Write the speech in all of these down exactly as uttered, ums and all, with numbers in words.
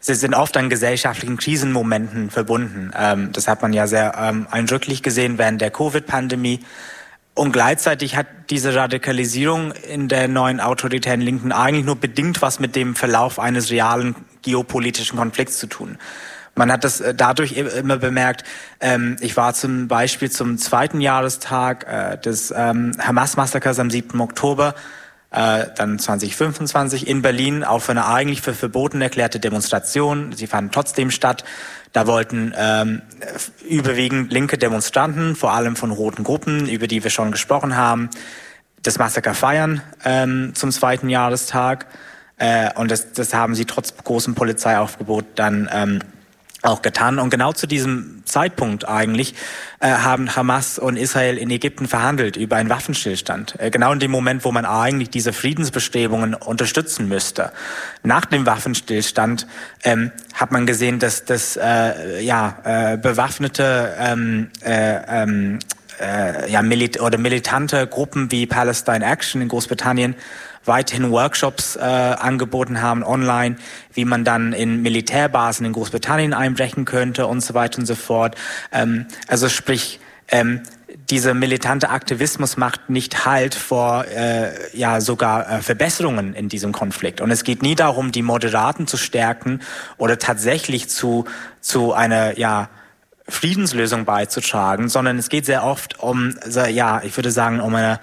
sie sind oft an gesellschaftlichen Krisenmomenten verbunden. Ähm, das hat man ja sehr ähm, eindrücklich gesehen während der Covid-Pandemie. Und gleichzeitig hat diese Radikalisierung in der neuen autoritären Linken eigentlich nur bedingt was mit dem Verlauf eines realen geopolitischen Konflikts zu tun. Man hat das dadurch immer bemerkt. Ähm, ich war zum Beispiel zum zweiten Jahrestag äh, des ähm, Hamas-Massakers am siebten Oktober, äh, dann zwanzig fünfundzwanzig in Berlin, auf eine eigentlich für verboten erklärte Demonstration. Sie fanden trotzdem statt. Da wollten ähm, überwiegend linke Demonstranten, vor allem von roten Gruppen, über die wir schon gesprochen haben, das Massaker feiern ähm, zum zweiten Jahrestag. Äh, und das, das haben sie trotz großem Polizeiaufgebot dann ähm, auch getan. Und genau zu diesem Zeitpunkt eigentlich äh, haben Hamas und Israel in Ägypten verhandelt über einen Waffenstillstand. Äh, genau in dem Moment, wo man eigentlich diese Friedensbestrebungen unterstützen müsste. Nach dem Waffenstillstand ähm, hat man gesehen, dass das äh, ja, äh, bewaffnete ähm, äh, ähm, äh, ja, Milit- oder militante Gruppen wie Palestine Action in Großbritannien weiterhin Workshops äh, angeboten haben online, wie man dann in Militärbasen in Großbritannien einbrechen könnte und so weiter und so fort. Ähm, also sprich, ähm, dieser militante Aktivismus macht nicht Halt vor äh, ja sogar äh, Verbesserungen in diesem Konflikt. Und es geht nie darum, die Moderaten zu stärken oder tatsächlich zu zu einer ja Friedenslösung beizutragen, sondern es geht sehr oft um, ja, ich würde sagen, um eine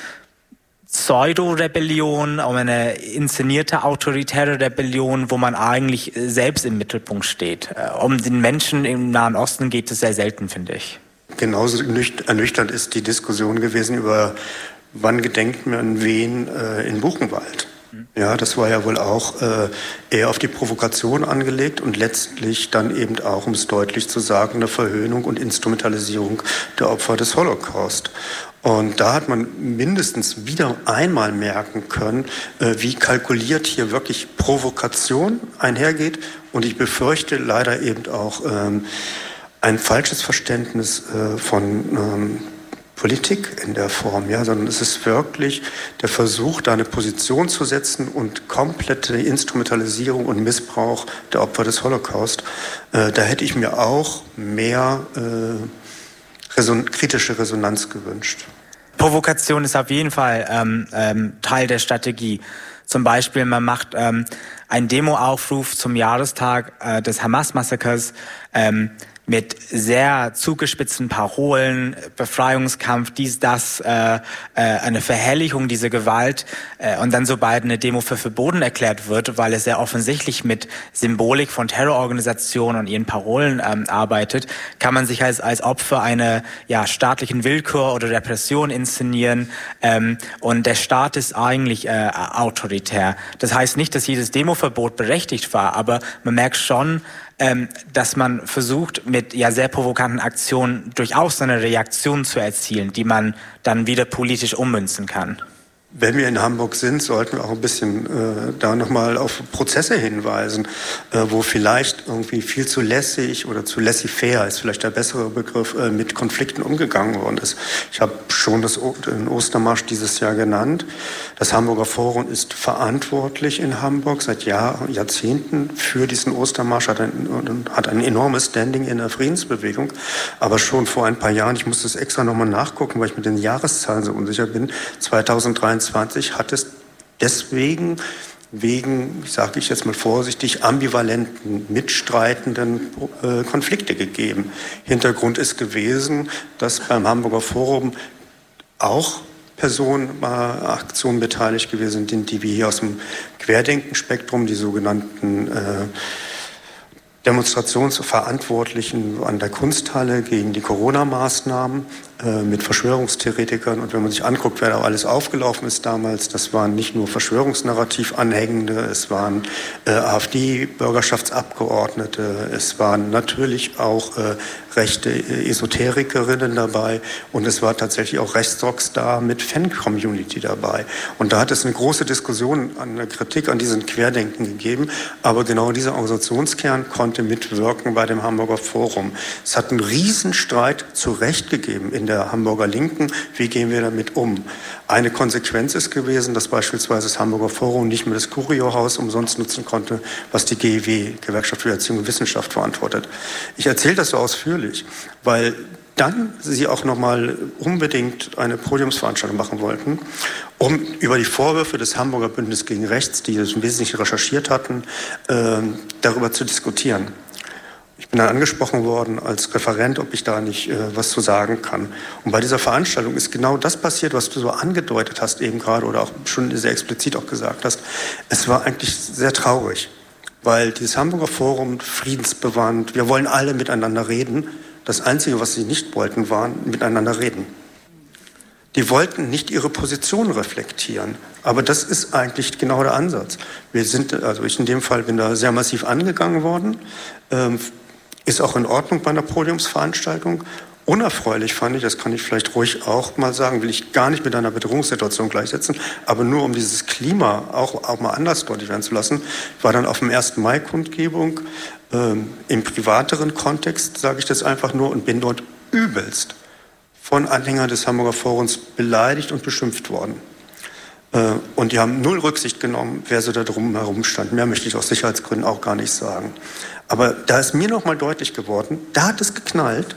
Pseudo-Rebellion, um eine inszenierte autoritäre Rebellion, wo man eigentlich selbst im Mittelpunkt steht. Um den Menschen im Nahen Osten geht es sehr selten, finde ich. Genauso ernüchternd ist die Diskussion gewesen über, wann gedenkt man wen äh, in Buchenwald. Ja, das war ja wohl auch äh, eher auf die Provokation angelegt und letztlich dann eben auch, um es deutlich zu sagen, eine Verhöhnung und Instrumentalisierung der Opfer des Holocaust. Und da hat man mindestens wieder einmal merken können, äh, wie kalkuliert hier wirklich Provokation einhergeht. Und ich befürchte leider eben auch ähm, ein falsches Verständnis äh, von ähm, Politik in der Form, ja, sondern es ist wirklich der Versuch, da eine Position zu setzen und komplette Instrumentalisierung und Missbrauch der Opfer des Holocaust. Äh, da hätte ich mir auch mehr äh, Reson- kritische Resonanz gewünscht. Provokation ist auf jeden Fall ähm, ähm, Teil der Strategie. Zum Beispiel, man macht ähm, einen Demo-Aufruf zum Jahrestag äh, des Hamas-Massakers ähm, mit sehr zugespitzten Parolen, Befreiungskampf, dies, das, äh, äh, eine Verherrlichung dieser Gewalt. Äh, und dann, sobald eine Demo für verboten erklärt wird, weil es sehr offensichtlich mit Symbolik von Terrororganisationen und ihren Parolen ähm, arbeitet, kann man sich als, als Opfer einer ja, staatlichen Willkür oder Repression inszenieren. Ähm, und der Staat ist eigentlich äh, autoritär. Das heißt nicht, dass jedes Demoverbot berechtigt war, aber man merkt schon, Ähm, dass man versucht, mit ja sehr provokanten Aktionen durchaus eine Reaktion zu erzielen, die man dann wieder politisch ummünzen kann. Wenn wir in Hamburg sind, sollten wir auch ein bisschen äh, da nochmal auf Prozesse hinweisen, äh, wo vielleicht irgendwie viel zu lässig oder zu laissez-faire ist vielleicht der bessere Begriff, äh, mit Konflikten umgegangen worden ist. Ich habe schon das o- den Ostermarsch dieses Jahr genannt. Das Hamburger Forum ist verantwortlich in Hamburg seit Jahr, Jahrzehnten für diesen Ostermarsch, hat ein, hat ein enormes Standing in der Friedensbewegung. Aber schon vor ein paar Jahren, ich musste es extra nochmal nachgucken, weil ich mit den Jahreszahlen so unsicher bin, zweitausenddreiundzwanzig hat es deswegen, wegen, sage ich jetzt mal vorsichtig, ambivalenten, mitstreitenden äh, Konflikte gegeben. Hintergrund ist gewesen, dass beim Hamburger Forum auch Personen bei Aktionen beteiligt gewesen sind, die wir hier aus dem Querdenkenspektrum, die sogenannten äh, Demonstrationsverantwortlichen an der Kunsthalle gegen die Corona-Maßnahmen äh, mit Verschwörungstheoretikern. Und wenn man sich anguckt, wer da alles aufgelaufen ist damals, das waren nicht nur Verschwörungsnarrativ-Anhängende, es waren äh, AfD-Bürgerschaftsabgeordnete, es waren natürlich auch äh, rechte Esoterikerinnen dabei und es war tatsächlich auch Rechtsrocks da mit Fan-Community dabei. Und da hat es eine große Diskussion, eine Kritik an diesen Querdenken gegeben, aber genau dieser Organisationskern konnte mitwirken bei dem Hamburger Forum. Es hat einen Riesenstreit zu Recht gegeben in der der Hamburger Linken. Wie gehen wir damit um? Eine Konsequenz ist gewesen, dass beispielsweise das Hamburger Forum nicht mehr das Curio-Haus umsonst nutzen konnte, was die G E W, Gewerkschaft für Erziehung und Wissenschaft, verantwortet. Ich erzähle das so ausführlich, weil dann sie auch nochmal unbedingt eine Podiumsveranstaltung machen wollten, um über die Vorwürfe des Hamburger Bündnis gegen Rechts, die das im Wesentlichen recherchiert hatten, äh, darüber zu diskutieren. Ich bin dann angesprochen worden als Referent, ob ich da nicht äh, was zu sagen kann. Und bei dieser Veranstaltung ist genau das passiert, was du so angedeutet hast eben gerade oder auch schon sehr explizit auch gesagt hast. Es war eigentlich sehr traurig, weil dieses Hamburger Forum friedensbewahrend, wir wollen alle miteinander reden. Das Einzige, was sie nicht wollten, war miteinander reden. Die wollten nicht ihre Position reflektieren. Aber das ist eigentlich genau der Ansatz. Wir sind, also ich in dem Fall bin da sehr massiv angegangen worden. Ähm, ist auch in Ordnung bei einer Podiumsveranstaltung. Unerfreulich fand ich, das kann ich vielleicht ruhig auch mal sagen, will ich gar nicht mit einer Bedrohungssituation gleichsetzen, aber nur um dieses Klima auch, auch mal anders deutlich werden zu lassen, war dann auf dem ersten Mai-Kundgebung ähm, im privateren Kontext, sage ich das einfach nur, und bin dort übelst von Anhängern des Hamburger Forums beleidigt und beschimpft worden. Äh, und die haben null Rücksicht genommen, wer so da drum herum stand. Mehr möchte ich aus Sicherheitsgründen auch gar nicht sagen. Aber da ist mir noch mal deutlich geworden, da hat es geknallt.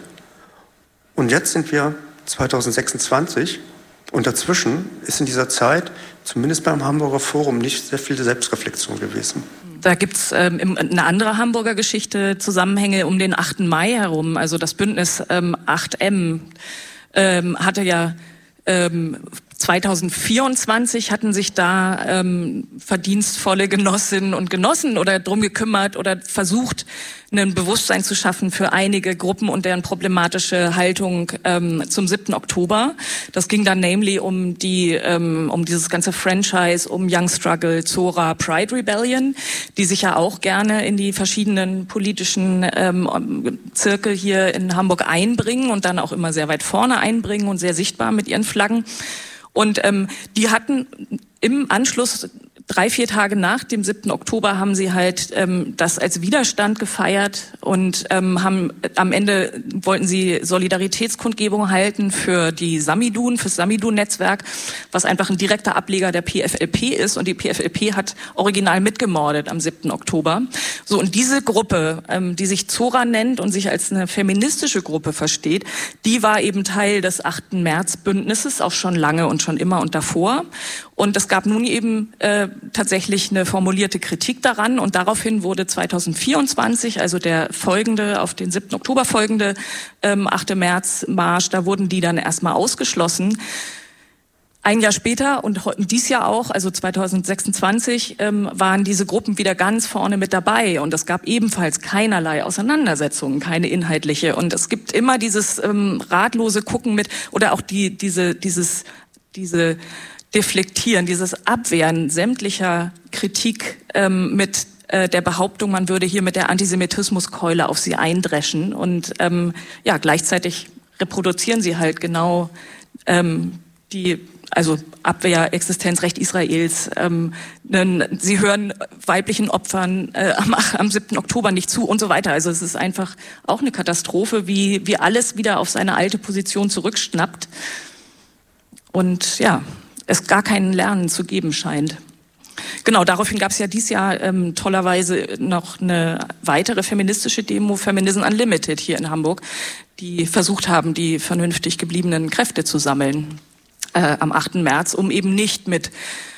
Und jetzt sind wir zwanzig sechsundzwanzig und dazwischen ist in dieser Zeit, zumindest beim Hamburger Forum, nicht sehr viel Selbstreflexion gewesen. Da gibt's ähm, eine andere Hamburger Geschichte, Zusammenhänge um den achten Mai herum. Also das Bündnis ähm, acht M ähm, hatte ja ähm, zwanzig vierundzwanzig hatten sich da ähm, verdienstvolle Genossinnen und Genossen oder drum gekümmert oder versucht, ein Bewusstsein zu schaffen für einige Gruppen und deren problematische Haltung ähm, zum siebten Oktober. Das ging dann namely um die ähm, um dieses ganze Franchise, um Young Struggle, Zora, Pride Rebellion, die sich ja auch gerne in die verschiedenen politischen ähm, Zirkel hier in Hamburg einbringen und dann auch immer sehr weit vorne einbringen und sehr sichtbar mit ihren Flaggen. Und ähm, die hatten im Anschluss, drei, vier Tage nach dem siebten Oktober, haben sie halt ähm, das als Widerstand gefeiert und ähm, haben am Ende wollten sie Solidaritätskundgebung halten für die Samidun, fürs Samidun-Netzwerk, was einfach ein direkter Ableger der P F L P ist. Und die P F L P hat original mitgemordet am siebten Oktober. So, und diese Gruppe, ähm, die sich Zora nennt und sich als eine feministische Gruppe versteht, die war eben Teil des achten März-Bündnisses, auch schon lange und schon immer und davor. Und es gab nun eben äh, tatsächlich eine formulierte Kritik daran und daraufhin wurde zwanzig vierundzwanzig, also der folgende, auf den siebten Oktober folgende ähm, achten März-Marsch, da wurden die dann erstmal ausgeschlossen. Ein Jahr später und dies Jahr auch, also zwanzig sechsundzwanzig, ähm, waren diese Gruppen wieder ganz vorne mit dabei und es gab ebenfalls keinerlei Auseinandersetzungen, keine inhaltliche. Und es gibt immer dieses ähm, ratlose Gucken mit oder auch die diese dieses diese Deflektieren, dieses Abwehren sämtlicher Kritik ähm, mit äh, der Behauptung, man würde hier mit der Antisemitismuskeule auf sie eindreschen. Und ähm, ja, gleichzeitig reproduzieren sie halt genau ähm, die, also Abwehr, Existenzrecht Israels. Ähm, sie hören weiblichen Opfern äh, am, am siebten Oktober nicht zu und so weiter. Also es ist einfach auch eine Katastrophe, wie, wie alles wieder auf seine alte Position zurückschnappt. Und ja, es gar kein Lernen zu geben scheint. Genau, daraufhin gab es ja dieses Jahr ähm, tollerweise noch eine weitere feministische Demo, Feminism Unlimited hier in Hamburg, die versucht haben, die vernünftig gebliebenen Kräfte zu sammeln äh, am achten März, um eben nicht mit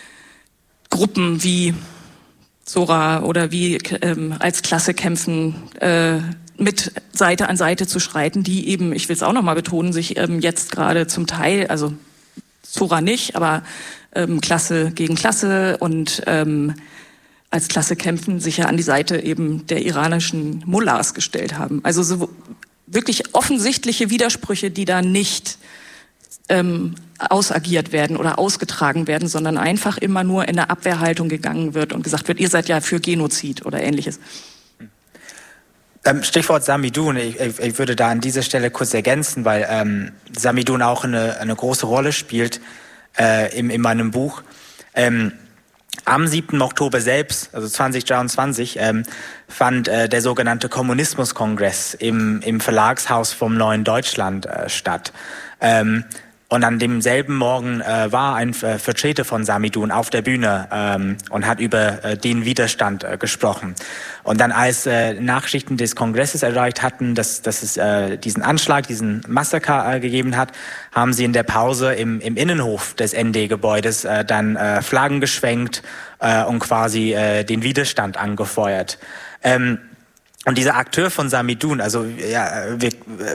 Gruppen wie Zora oder wie ähm, als Klasse kämpfen, äh, mit Seite an Seite zu streiten, die eben, ich will es auch nochmal betonen, sich ähm, jetzt gerade zum Teil, also Zora nicht, aber ähm, Klasse gegen Klasse und ähm, als Klasse kämpfen, sich ja an die Seite eben der iranischen Mullahs gestellt haben. Also so wirklich offensichtliche Widersprüche, die da nicht ähm, ausagiert werden oder ausgetragen werden, sondern einfach immer nur in der Abwehrhaltung gegangen wird und gesagt wird, ihr seid ja für Genozid oder Ähnliches. Stichwort Samidun, ich, ich würde da an dieser Stelle kurz ergänzen, weil ähm, Samidun auch eine, eine große Rolle spielt äh, in, in meinem Buch. Ähm, am siebten Oktober selbst, also zwanzig dreiundzwanzig, ähm, fand äh, der sogenannte Kommunismuskongress im, im Verlagshaus vom Neuen Deutschland äh, statt. Ähm, Und an demselben Morgen äh, war ein äh, Vertreter von Samidun auf der Bühne ähm, und hat über äh, den Widerstand äh, gesprochen. Und dann, als äh, Nachrichten des Kongresses erreicht hatten, dass, dass es äh, diesen Anschlag, diesen Massaker äh, gegeben hat, haben sie in der Pause im, im Innenhof des N D-Gebäudes äh, dann äh, Flaggen geschwenkt äh, und quasi äh, den Widerstand angefeuert. Ähm, Und dieser Akteur von Samidun, also ja, wir,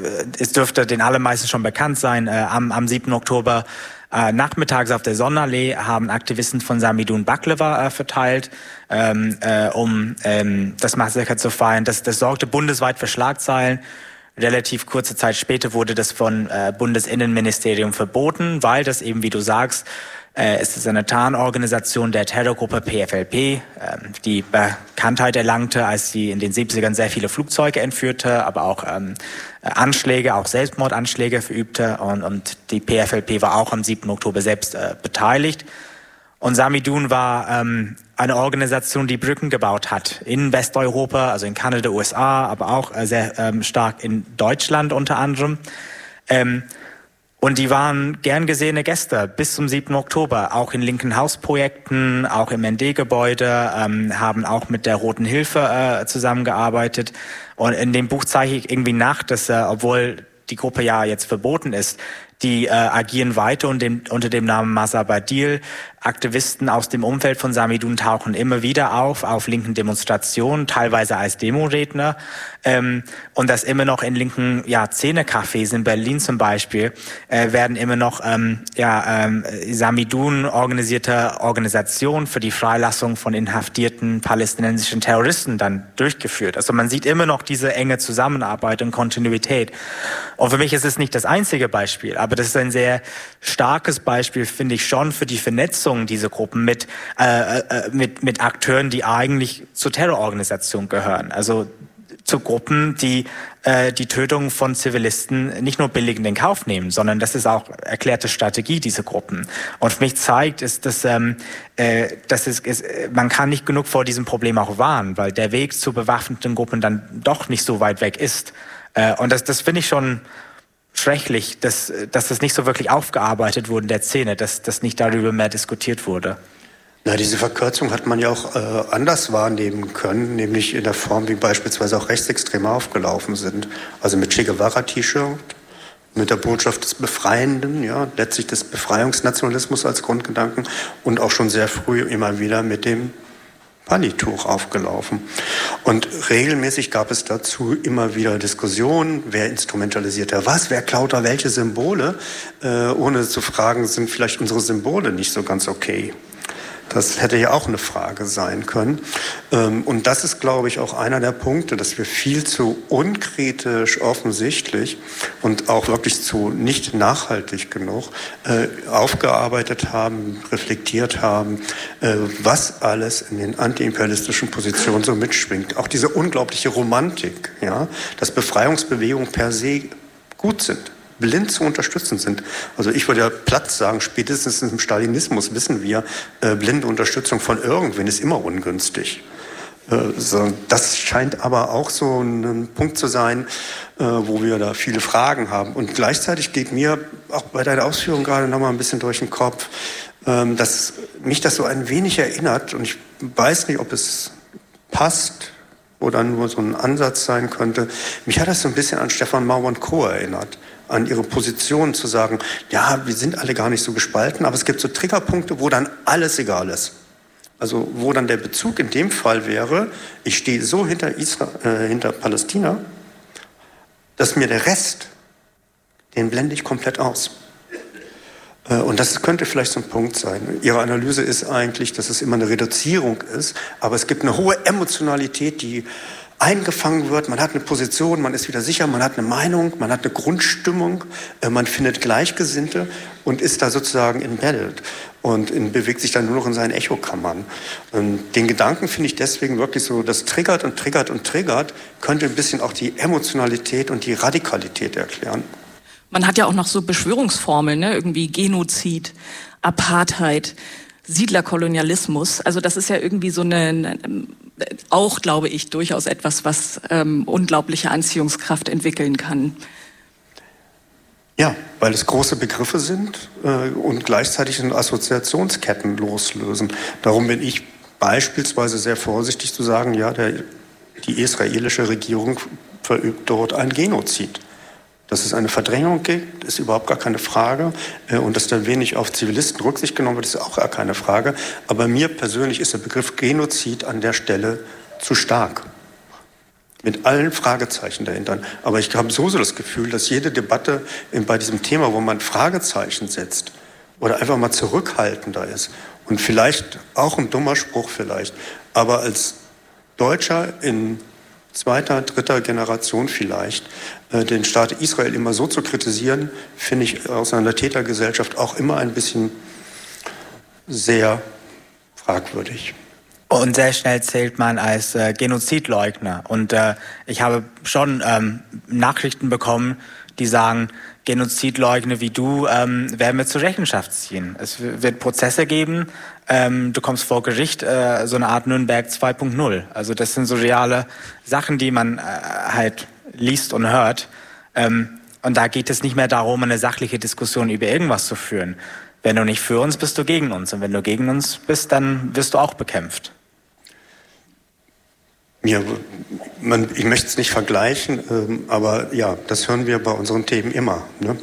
es dürfte den allermeisten schon bekannt sein, äh, am, am siebten Oktober äh, nachmittags auf der Sonnenallee haben Aktivisten von Samidun Baklava äh, verteilt, ähm, äh, um ähm, das Massaker zu feiern. Das, das sorgte bundesweit für Schlagzeilen. Relativ kurze Zeit später wurde das von äh, Bundesinnenministerium verboten, weil das eben, wie du sagst, Äh, es ist eine Tarnorganisation der Terrorgruppe P F L P, ähm, die Bekanntheit erlangte, als sie in den siebzigern sehr viele Flugzeuge entführte, aber auch ähm, Anschläge, auch Selbstmordanschläge verübte. Und, und die P F L P war auch am siebten Oktober selbst äh, beteiligt. Und Samidun war ähm, eine Organisation, die Brücken gebaut hat in Westeuropa, also in Kanada, U S A, aber auch äh, sehr ähm, stark in Deutschland unter anderem. Ähm, Und die waren gern gesehene Gäste bis zum siebten Oktober, auch in linken Hausprojekten, auch im N D-Gebäude, ähm, haben auch mit der Roten Hilfe äh, zusammengearbeitet. Und in dem Buch zeige ich irgendwie nach, dass, äh, obwohl die Gruppe ja jetzt verboten ist, die äh, agieren weiter und dem, unter dem Namen Masabadil. Aktivisten aus dem Umfeld von Samidun tauchen immer wieder auf, auf linken Demonstrationen, teilweise als Demoredner. Ähm, und das immer noch in linken ja, Szene-Cafés in Berlin zum Beispiel, äh, werden immer noch ähm, ja, ähm, Samidun organisierte Organisationen für die Freilassung von inhaftierten palästinensischen Terroristen dann durchgeführt. Also man sieht immer noch diese enge Zusammenarbeit und Kontinuität. Und für mich ist es nicht das einzige Beispiel, aber das ist ein sehr starkes Beispiel, finde ich schon, für die Vernetzung dieser Gruppen mit, äh, äh, mit, mit Akteuren, die eigentlich zur Terrororganisation gehören. Also zu Gruppen, die äh, die Tötung von Zivilisten nicht nur billig in den Kauf nehmen, sondern das ist auch erklärte Strategie dieser Gruppen. Und für mich zeigt, ist, dass, ähm, äh, dass es, es, man kann nicht genug vor diesem Problem auch warnen, weil der Weg zu bewaffneten Gruppen dann doch nicht so weit weg ist. Äh, und das, das finde ich schon schrecklich, dass, dass das nicht so wirklich aufgearbeitet wurde in der Szene, dass, dass nicht darüber mehr diskutiert wurde. Na, diese Verkürzung hat man ja auch äh, anders wahrnehmen können, nämlich in der Form, wie beispielsweise auch Rechtsextreme aufgelaufen sind. Also mit Che Guevara-T-Shirt, mit der Botschaft des Befreienden, ja, letztlich des Befreiungsnationalismus als Grundgedanken und auch schon sehr früh immer wieder mit dem Panituch aufgelaufen. Und regelmäßig gab es dazu immer wieder Diskussionen, wer instrumentalisiert da was, wer klaut da welche Symbole, äh, ohne zu fragen, sind vielleicht unsere Symbole nicht so ganz okay. Das hätte ja auch eine Frage sein können. Und das ist, glaube ich, auch einer der Punkte, dass wir viel zu unkritisch offensichtlich und auch wirklich zu nicht nachhaltig genug aufgearbeitet haben, reflektiert haben, was alles in den antiimperialistischen Positionen so mitschwingt. Auch diese unglaubliche Romantik, ja, dass Befreiungsbewegungen per se gut sind, blind zu unterstützen sind. Also ich würde ja platt sagen, spätestens im Stalinismus wissen wir, äh, blinde Unterstützung von irgendwen ist immer ungünstig. Äh, so, das scheint aber auch so ein Punkt zu sein, äh, wo wir da viele Fragen haben. Und gleichzeitig geht mir auch bei deiner Ausführung gerade noch mal ein bisschen durch den Kopf, äh, dass mich das so ein wenig erinnert, und ich weiß nicht, ob es passt oder nur so ein Ansatz sein könnte. Mich hat das so ein bisschen an Stefan Mau und Co. erinnert, an ihre Position zu sagen, ja, wir sind alle gar nicht so gespalten, aber es gibt so Triggerpunkte, wo dann alles egal ist. Also wo dann der Bezug in dem Fall wäre, ich stehe so hinter, Israel, äh, hinter Palästina, dass mir der Rest, den blende ich komplett aus. Äh, und das könnte vielleicht so ein Punkt sein. Ihre Analyse ist eigentlich, dass es immer eine Reduzierung ist, aber es gibt eine hohe Emotionalität, die eingefangen wird, man hat eine Position, man ist wieder sicher, man hat eine Meinung, man hat eine Grundstimmung, äh, man findet Gleichgesinnte und ist da sozusagen embedded und in, bewegt sich dann nur noch in seinen Echokammern. Und den Gedanken finde ich deswegen wirklich so, das triggert und triggert und triggert, könnte ein bisschen auch die Emotionalität und die Radikalität erklären. Man hat ja auch noch so Beschwörungsformeln, ne? Irgendwie Genozid, Apartheid, Siedlerkolonialismus. Also das ist ja irgendwie so eine, auch glaube ich, durchaus etwas, was ähm, unglaubliche Anziehungskraft entwickeln kann. Ja, weil es große Begriffe sind äh, und gleichzeitig in Assoziationsketten loslösen. Darum bin ich beispielsweise sehr vorsichtig zu sagen, ja, der, die israelische Regierung verübt dort ein Genozid. Dass es eine Verdrängung gibt, ist überhaupt gar keine Frage. Äh, und dass da wenig auf Zivilisten Rücksicht genommen wird, ist auch gar keine Frage. Aber mir persönlich ist der Begriff Genozid an der Stelle zu stark. Mit allen Fragezeichen dahinter. Aber ich habe so, so das Gefühl, dass jede Debatte bei diesem Thema, wo man Fragezeichen setzt oder einfach mal zurückhaltender ist und vielleicht auch ein dummer Spruch vielleicht, aber als Deutscher in zweiter, dritter Generation vielleicht, äh, den Staat Israel immer so zu kritisieren, finde ich aus einer Tätergesellschaft auch immer ein bisschen sehr fragwürdig. Und sehr schnell zählt man als äh, Genozidleugner. Und äh, ich habe schon ähm, Nachrichten bekommen, die sagen, Genozidleugner wie du ähm, werden wir zur Rechenschaft ziehen. Es wird Prozesse geben, ähm, du kommst vor Gericht, äh, so eine Art Nürnberg zwei Punkt null. Also das sind so reale Sachen, die man äh, halt liest und hört. Ähm, und da geht es nicht mehr darum, eine sachliche Diskussion über irgendwas zu führen. Wenn du nicht für uns bist, du gegen uns. Und wenn du gegen uns bist, dann wirst du auch bekämpft. Ja, man, ich möchte es nicht vergleichen, ähm, aber ja, das hören wir bei unseren Themen immer, ne?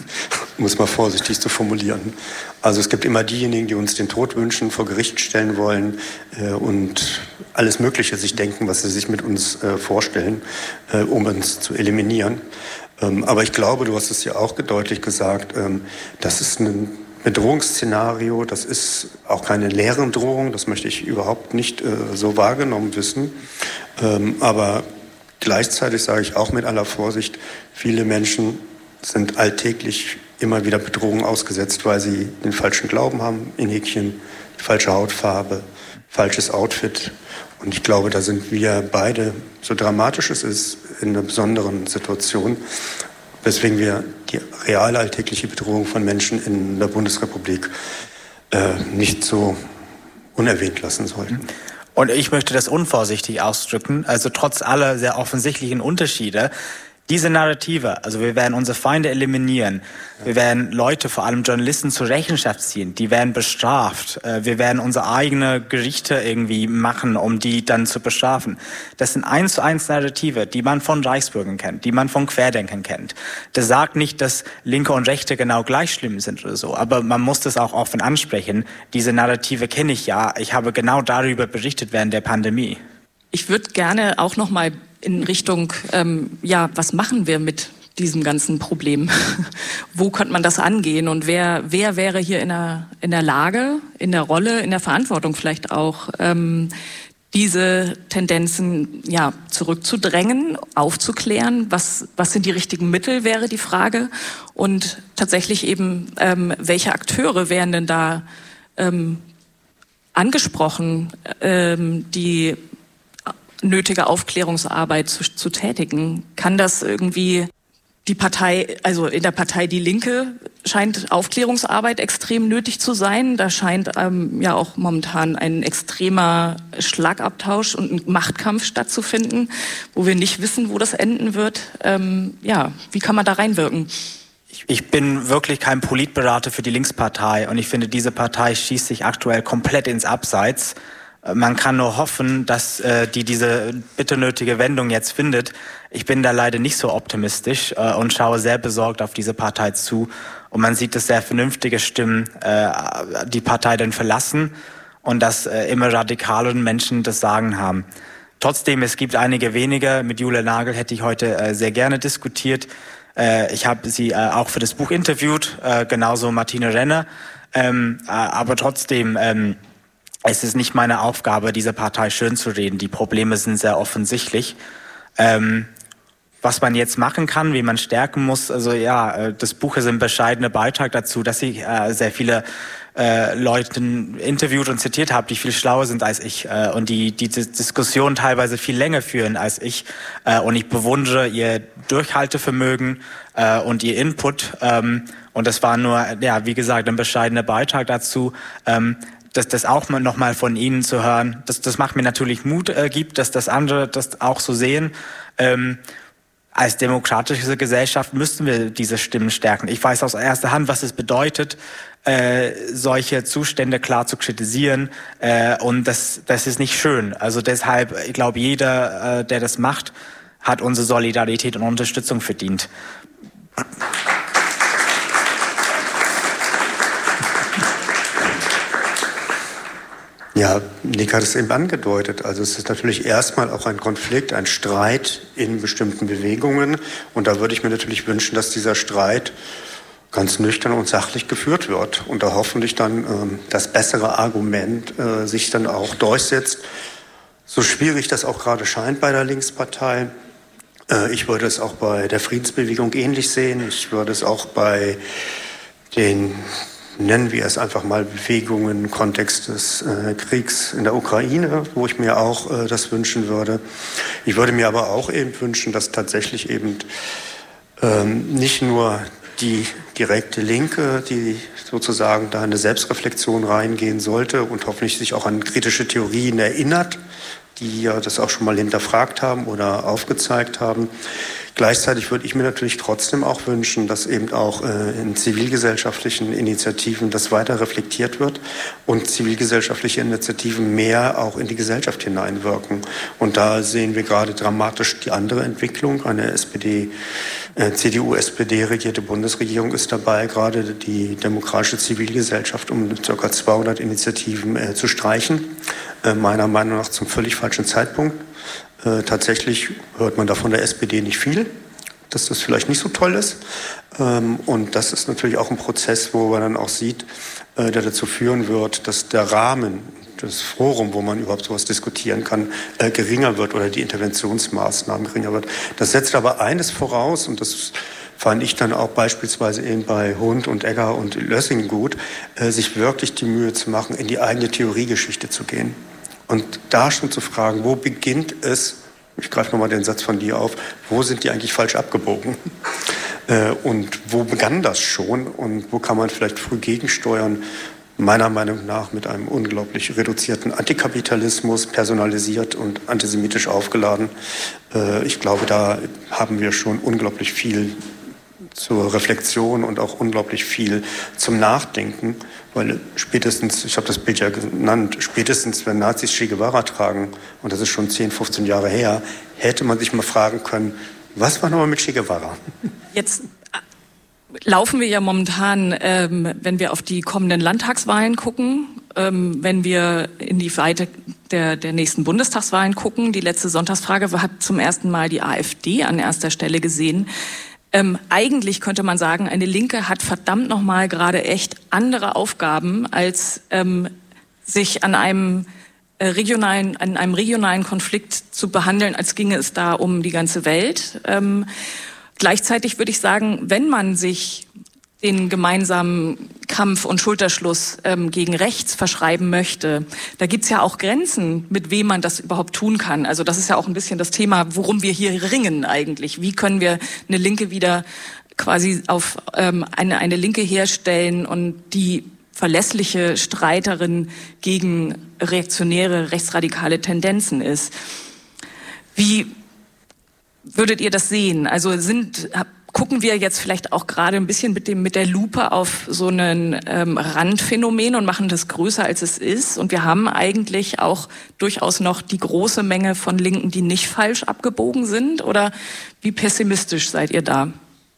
Um es mal vorsichtig zu formulieren. Also es gibt immer diejenigen, die uns den Tod wünschen, vor Gericht stellen wollen äh, und alles Mögliche sich denken, was sie sich mit uns äh, vorstellen, äh, um uns zu eliminieren. Ähm, aber ich glaube, du hast es ja auch deutlich gesagt, ähm, das ist ein Bedrohungsszenario, das ist auch keine leere Drohung, das möchte ich überhaupt nicht äh, so wahrgenommen wissen. Ähm, aber gleichzeitig sage ich auch mit aller Vorsicht, viele Menschen sind alltäglich immer wieder Bedrohungen ausgesetzt, weil sie den falschen Glauben haben, in Häkchen, die falsche Hautfarbe, falsches Outfit. Und ich glaube, da sind wir beide, so dramatisch es ist, in einer besonderen Situation, weswegen wir die reale alltägliche Bedrohung von Menschen in der Bundesrepublik äh, nicht so unerwähnt lassen sollten. Und ich möchte das unvorsichtig ausdrücken, also trotz aller sehr offensichtlichen Unterschiede, diese Narrative, also wir werden unsere Feinde eliminieren, wir werden Leute, vor allem Journalisten, zur Rechenschaft ziehen, die werden bestraft, wir werden unsere eigenen Gerichte irgendwie machen, um die dann zu bestrafen. Das sind eins zu eins Narrative, die man von Reichsbürgern kennt, die man von Querdenkern kennt. Das sagt nicht, dass Linke und Rechte genau gleich schlimm sind oder so, aber man muss das auch offen ansprechen. Diese Narrative kenne ich ja, ich habe genau darüber berichtet während der Pandemie. Ich würde gerne auch noch mal in Richtung, ähm, ja, was machen wir mit diesem ganzen Problem? Wo könnte man das angehen? Und wer, wer wäre hier in der, in der Lage, in der Rolle, in der Verantwortung vielleicht auch, ähm, diese Tendenzen ja zurückzudrängen, aufzuklären? Was, was sind die richtigen Mittel, wäre die Frage. Und tatsächlich eben, ähm, welche Akteure wären denn da ähm, angesprochen, ähm, die nötige Aufklärungsarbeit zu, zu tätigen? Kann das irgendwie die Partei, also in der Partei Die Linke scheint Aufklärungsarbeit extrem nötig zu sein. Da scheint ähm, ja auch momentan ein extremer Schlagabtausch und ein Machtkampf stattzufinden, wo wir nicht wissen, wo das enden wird. Ähm, ja, wie kann man da reinwirken? Ich bin wirklich kein Politberater für die Linkspartei und ich finde, diese Partei schießt sich aktuell komplett ins Abseits. Man kann nur hoffen, dass äh, die diese bitter nötige Wendung jetzt findet. Ich bin da leider nicht so optimistisch äh, und schaue sehr besorgt auf diese Partei zu. Und man sieht, dass sehr vernünftige Stimmen äh, die Partei dann verlassen und dass äh, immer radikaleren Menschen das Sagen haben. Trotzdem, es gibt einige wenige. Mit Julia Nagel hätte ich heute äh, sehr gerne diskutiert. Äh, ich habe sie äh, auch für das Buch interviewt, äh, genauso Martine Renner. Ähm, äh, aber trotzdem... Ähm, Es ist nicht meine Aufgabe, diese Partei schön zu reden. Die Probleme sind sehr offensichtlich. Ähm, was man jetzt machen kann, wie man stärken muss, also ja, das Buch ist ein bescheidener Beitrag dazu, dass ich äh, sehr viele äh, Leute interviewt und zitiert habe, die viel schlauer sind als ich äh, und die die Diskussion teilweise viel länger führen als ich. Äh, und ich bewundere ihr Durchhaltevermögen äh, und ihr Input. Ähm, und das war nur, ja, wie gesagt, ein bescheidener Beitrag dazu. Ähm, Das, das auch mal noch mal von Ihnen zu hören, das, das macht mir natürlich Mut, äh, gibt, dass das andere das auch so sehen. Ähm, als demokratische Gesellschaft müssten wir diese Stimmen stärken. Ich weiß aus erster Hand, was es bedeutet, äh, solche Zustände klar zu kritisieren, äh, und das, das ist nicht schön. Also deshalb, ich glaube, jeder, äh, der das macht, hat unsere Solidarität und Unterstützung verdient. Ja, Nick hat es eben angedeutet. Also es ist natürlich erstmal auch ein Konflikt, ein Streit in bestimmten Bewegungen. Und da würde ich mir natürlich wünschen, dass dieser Streit ganz nüchtern und sachlich geführt wird. Und da hoffentlich dann ähm, das bessere Argument äh, sich dann auch durchsetzt. So schwierig das auch gerade scheint bei der Linkspartei. Äh, ich würde es auch bei der Friedensbewegung ähnlich sehen. Ich würde es auch bei den, nennen wir es einfach mal, Bewegungen im Kontext des äh, Kriegs in der Ukraine, wo ich mir auch äh, das wünschen würde. Ich würde mir aber auch eben wünschen, dass tatsächlich eben ähm, nicht nur die direkte Linke, die sozusagen da in eine Selbstreflexion reingehen sollte und hoffentlich sich auch an kritische Theorien erinnert, die ja das auch schon mal hinterfragt haben oder aufgezeigt haben. Gleichzeitig würde ich mir natürlich trotzdem auch wünschen, dass eben auch äh, in zivilgesellschaftlichen Initiativen das weiter reflektiert wird und zivilgesellschaftliche Initiativen mehr auch in die Gesellschaft hineinwirken. Und da sehen wir gerade dramatisch die andere Entwicklung. Eine S P D, äh, C D U-S P D-regierte Bundesregierung ist dabei, gerade die demokratische Zivilgesellschaft um ca. zweihundert Initiativen äh, zu streichen. Äh, meiner Meinung nach zum völlig falschen Zeitpunkt. Äh, tatsächlich hört man da von der S P D nicht viel, dass das vielleicht nicht so toll ist. Ähm, und das ist natürlich auch ein Prozess, wo man dann auch sieht, äh, der dazu führen wird, dass der Rahmen, das Forum, wo man überhaupt sowas diskutieren kann, äh, geringer wird oder die Interventionsmaßnahmen geringer wird. Das setzt aber eines voraus, und das fand ich dann auch beispielsweise eben bei Hund und Egger und Lössing gut, äh, sich wirklich die Mühe zu machen, in die eigene Theoriegeschichte zu gehen. Und da schon zu fragen, wo beginnt es, ich greife nochmal den Satz von dir auf, wo sind die eigentlich falsch abgebogen? Äh, und wo begann das schon? Und wo kann man vielleicht früh gegensteuern? Meiner Meinung nach mit einem unglaublich reduzierten Antikapitalismus, personalisiert und antisemitisch aufgeladen. Äh, ich glaube, da haben wir schon unglaublich viel zur Reflexion und auch unglaublich viel zum Nachdenken, weil spätestens, ich habe das Bild ja genannt, spätestens wenn Nazis Che Guevara tragen, und das ist schon zehn, fünfzehn Jahre her, hätte man sich mal fragen können, was war nochmal mit Che Guevara? Jetzt laufen wir ja momentan, ähm, wenn wir auf die kommenden Landtagswahlen gucken, ähm, wenn wir in die Weite der, der nächsten Bundestagswahlen gucken. Die letzte Sonntagsfrage hat zum ersten Mal die AfD an erster Stelle gesehen. Ähm, eigentlich könnte man sagen, eine Linke hat verdammt nochmal gerade echt andere Aufgaben, als ähm, sich an einem äh, regionalen, an einem regionalen Konflikt zu behandeln, als ginge es da um die ganze Welt. Ähm, gleichzeitig würde ich sagen, wenn man sich den gemeinsamen Kampf und Schulterschluss ähm, gegen rechts verschreiben möchte, da gibt's ja auch Grenzen, mit wem man das überhaupt tun kann. Also das ist ja auch ein bisschen das Thema, worum wir hier ringen eigentlich. Wie können wir eine Linke wieder quasi auf ähm, eine, eine Linke herstellen und die verlässliche Streiterin gegen reaktionäre, rechtsradikale Tendenzen ist. Wie würdet ihr das sehen? Also sind... Gucken wir jetzt vielleicht auch gerade ein bisschen mit dem mit der Lupe auf so ein ähm, Randphänomen und machen das größer, als es ist. Und wir haben eigentlich auch durchaus noch die große Menge von Linken, die nicht falsch abgebogen sind. Oder wie pessimistisch seid ihr da?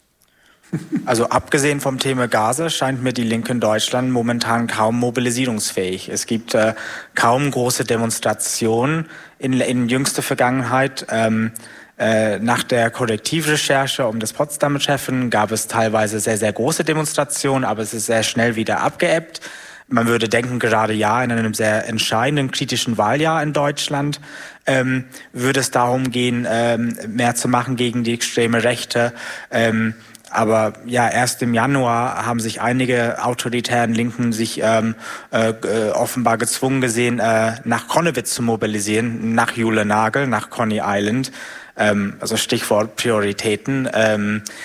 Also abgesehen vom Thema Gaza scheint mir die Linke in Deutschland momentan kaum mobilisierungsfähig. Es gibt äh, kaum große Demonstrationen in, in jüngster Vergangenheit. Ähm, Äh, nach der Korrektivrecherche um das Potsdamer Treffen gab es teilweise sehr, sehr große Demonstrationen, aber es ist sehr schnell wieder abgeebbt. Man würde denken, gerade ja, in einem sehr entscheidenden, kritischen Wahljahr in Deutschland ähm, würde es darum gehen, ähm, mehr zu machen gegen die extreme Rechte. Ähm, Aber ja, erst im Januar haben sich einige autoritären Linken sich ähm, äh, offenbar gezwungen gesehen, äh, nach Konnewitz zu mobilisieren, nach Jule Nagel, nach Coney Island. Ähm, also Stichwort Prioritäten. Ähm,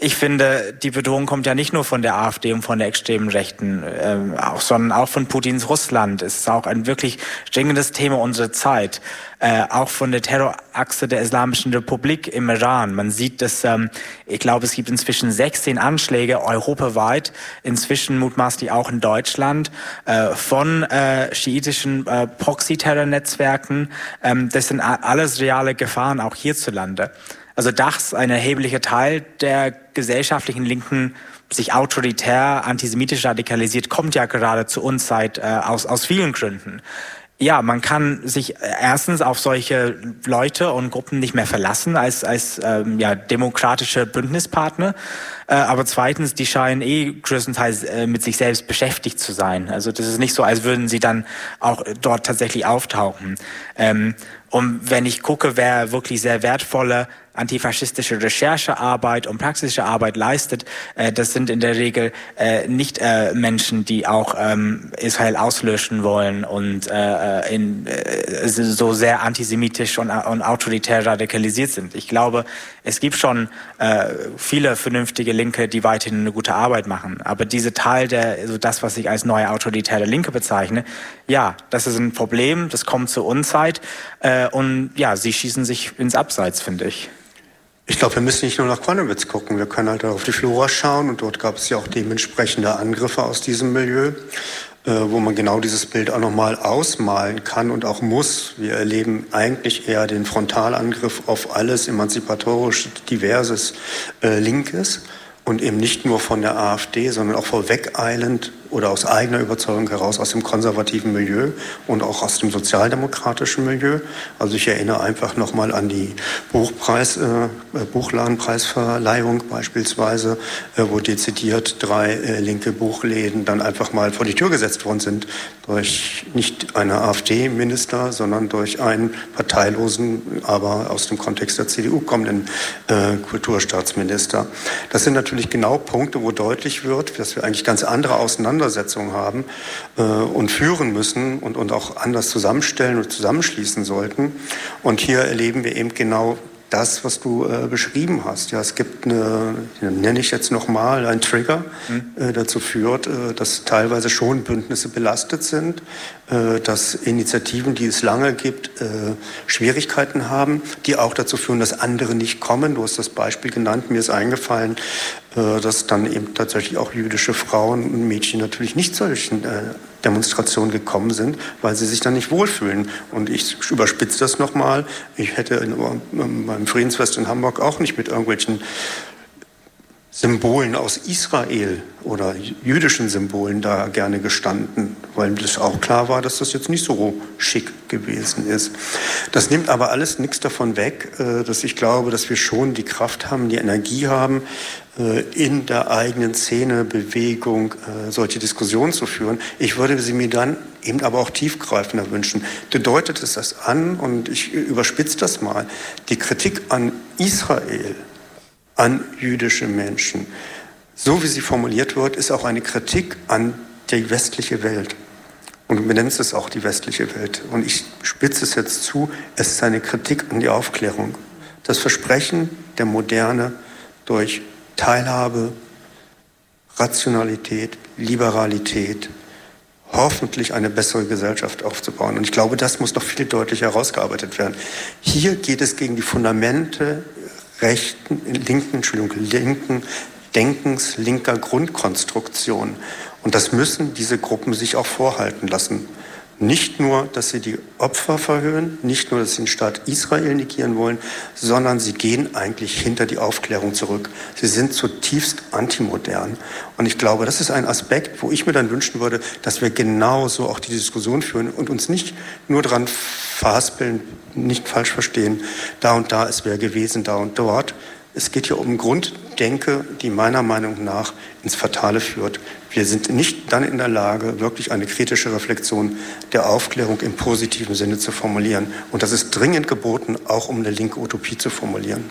Ich finde, die Bedrohung kommt ja nicht nur von der AfD und von der extremen Rechten, äh, auch, sondern auch von Putins Russland. Es ist auch ein wirklich dringendes Thema unserer Zeit. Äh, auch von der Terrorachse der Islamischen Republik im Iran. Man sieht, dass, ähm, ich glaube, es gibt inzwischen sechzehn Anschläge europaweit, inzwischen mutmaßlich auch in Deutschland, äh, von äh, schiitischen äh, Proxy-Terror-Netzwerken. Ähm, das sind alles reale Gefahren, auch hierzulande. Also dass ein erheblicher Teil der gesellschaftlichen Linken sich autoritär, antisemitisch radikalisiert, kommt ja gerade zur Unzeit äh, aus, aus vielen Gründen. Ja, man kann sich erstens auf solche Leute und Gruppen nicht mehr verlassen als, als ähm, ja, demokratische Bündnispartner. Äh, aber zweitens, die scheinen eh größtenteils äh, mit sich selbst beschäftigt zu sein. Also das ist nicht so, als würden sie dann auch dort tatsächlich auftauchen. Ähm, und wenn ich gucke, wer wirklich sehr wertvolle antifaschistische Recherchearbeit und praxische Arbeit leistet, äh, das sind in der Regel äh, nicht äh, Menschen, die auch ähm, Israel auslöschen wollen und äh, in, äh, so sehr antisemitisch und, und autoritär radikalisiert sind. Ich glaube, es gibt schon äh, viele vernünftige Linke, die weiterhin eine gute Arbeit machen. Aber diese Teil der, also das, was ich als neue autoritäre Linke bezeichne, ja, das ist ein Problem, das kommt zur Unzeit äh, und ja, sie schießen sich ins Abseits, finde ich. Ich glaube, wir müssen nicht nur nach Konowitz gucken, wir können halt auf die Flora schauen und dort gab es ja auch dementsprechende Angriffe aus diesem Milieu, äh, wo man genau dieses Bild auch nochmal ausmalen kann und auch muss. Wir erleben eigentlich eher den Frontalangriff auf alles emanzipatorisch diverses äh, Linkes und eben nicht nur von der AfD, sondern auch vorwegeilend oder aus eigener Überzeugung heraus aus dem konservativen Milieu und auch aus dem sozialdemokratischen Milieu. Also ich erinnere einfach nochmal an die Buchpreis, äh, Buchladenpreisverleihung beispielsweise, äh, wo dezidiert drei äh, linke Buchläden dann einfach mal vor die Tür gesetzt worden sind durch nicht eine AfD-Minister, sondern durch einen parteilosen, aber aus dem Kontext der C D U kommenden äh, Kulturstaatsminister. Das sind natürlich genau Punkte, wo deutlich wird, dass wir eigentlich ganz andere Auseinandersetzungen haben äh, und führen müssen und, und auch anders zusammenstellen und zusammenschließen sollten. Und hier erleben wir eben genau das, was du äh, beschrieben hast. Ja, es gibt eine, nenne ich jetzt nochmal, ein Trigger, mhm. äh, dazu führt, äh, dass teilweise schon Bündnisse belastet sind, äh, dass Initiativen, die es lange gibt, äh, Schwierigkeiten haben, die auch dazu führen, dass andere nicht kommen. Du hast das Beispiel genannt, mir ist eingefallen, äh, dass dann eben tatsächlich auch jüdische Frauen und Mädchen natürlich nicht solchen äh, Demonstrationen gekommen sind, weil sie sich dann nicht wohlfühlen. Und ich überspitze das nochmal. Ich hätte in, in, beim Friedensfest in Hamburg auch nicht mit irgendwelchen Symbolen aus Israel oder jüdischen Symbolen da gerne gestanden, weil das auch klar war, dass das jetzt nicht so schick gewesen ist. Das nimmt aber alles nichts davon weg, dass ich glaube, dass wir schon die Kraft haben, die Energie haben, in der eigenen Szene, Bewegung, solche Diskussionen zu führen. Ich würde sie mir dann eben aber auch tiefgreifender wünschen. Deutet es das an, und ich überspitze das mal, die Kritik an Israel, an jüdische Menschen, so wie sie formuliert wird, ist auch eine Kritik an die westliche Welt. Und du benennst es auch die westliche Welt. Und ich spitze es jetzt zu, es ist eine Kritik an die Aufklärung. Das Versprechen der Moderne durch Teilhabe, Rationalität, Liberalität, hoffentlich eine bessere Gesellschaft aufzubauen. Und ich glaube, das muss noch viel deutlicher herausgearbeitet werden. Hier geht es gegen die Fundamente rechten, linken, Entschuldigung, linken Denkens, linker Grundkonstruktion. Und das müssen diese Gruppen sich auch vorhalten lassen. Nicht nur, dass sie die Opfer verhöhnen, nicht nur, dass sie den Staat Israel negieren wollen, sondern sie gehen eigentlich hinter die Aufklärung zurück. Sie sind zutiefst antimodern. Und ich glaube, das ist ein Aspekt, wo ich mir dann wünschen würde, dass wir genauso auch die Diskussion führen und uns nicht nur dran verhaspeln, nicht falsch verstehen, da und da ist wer gewesen, da und dort. Es geht hier um Grunddenke, die meiner Meinung nach ins Fatale führt. Wir sind nicht dann in der Lage, wirklich eine kritische Reflexion der Aufklärung im positiven Sinne zu formulieren. Und das ist dringend geboten, auch um eine linke Utopie zu formulieren.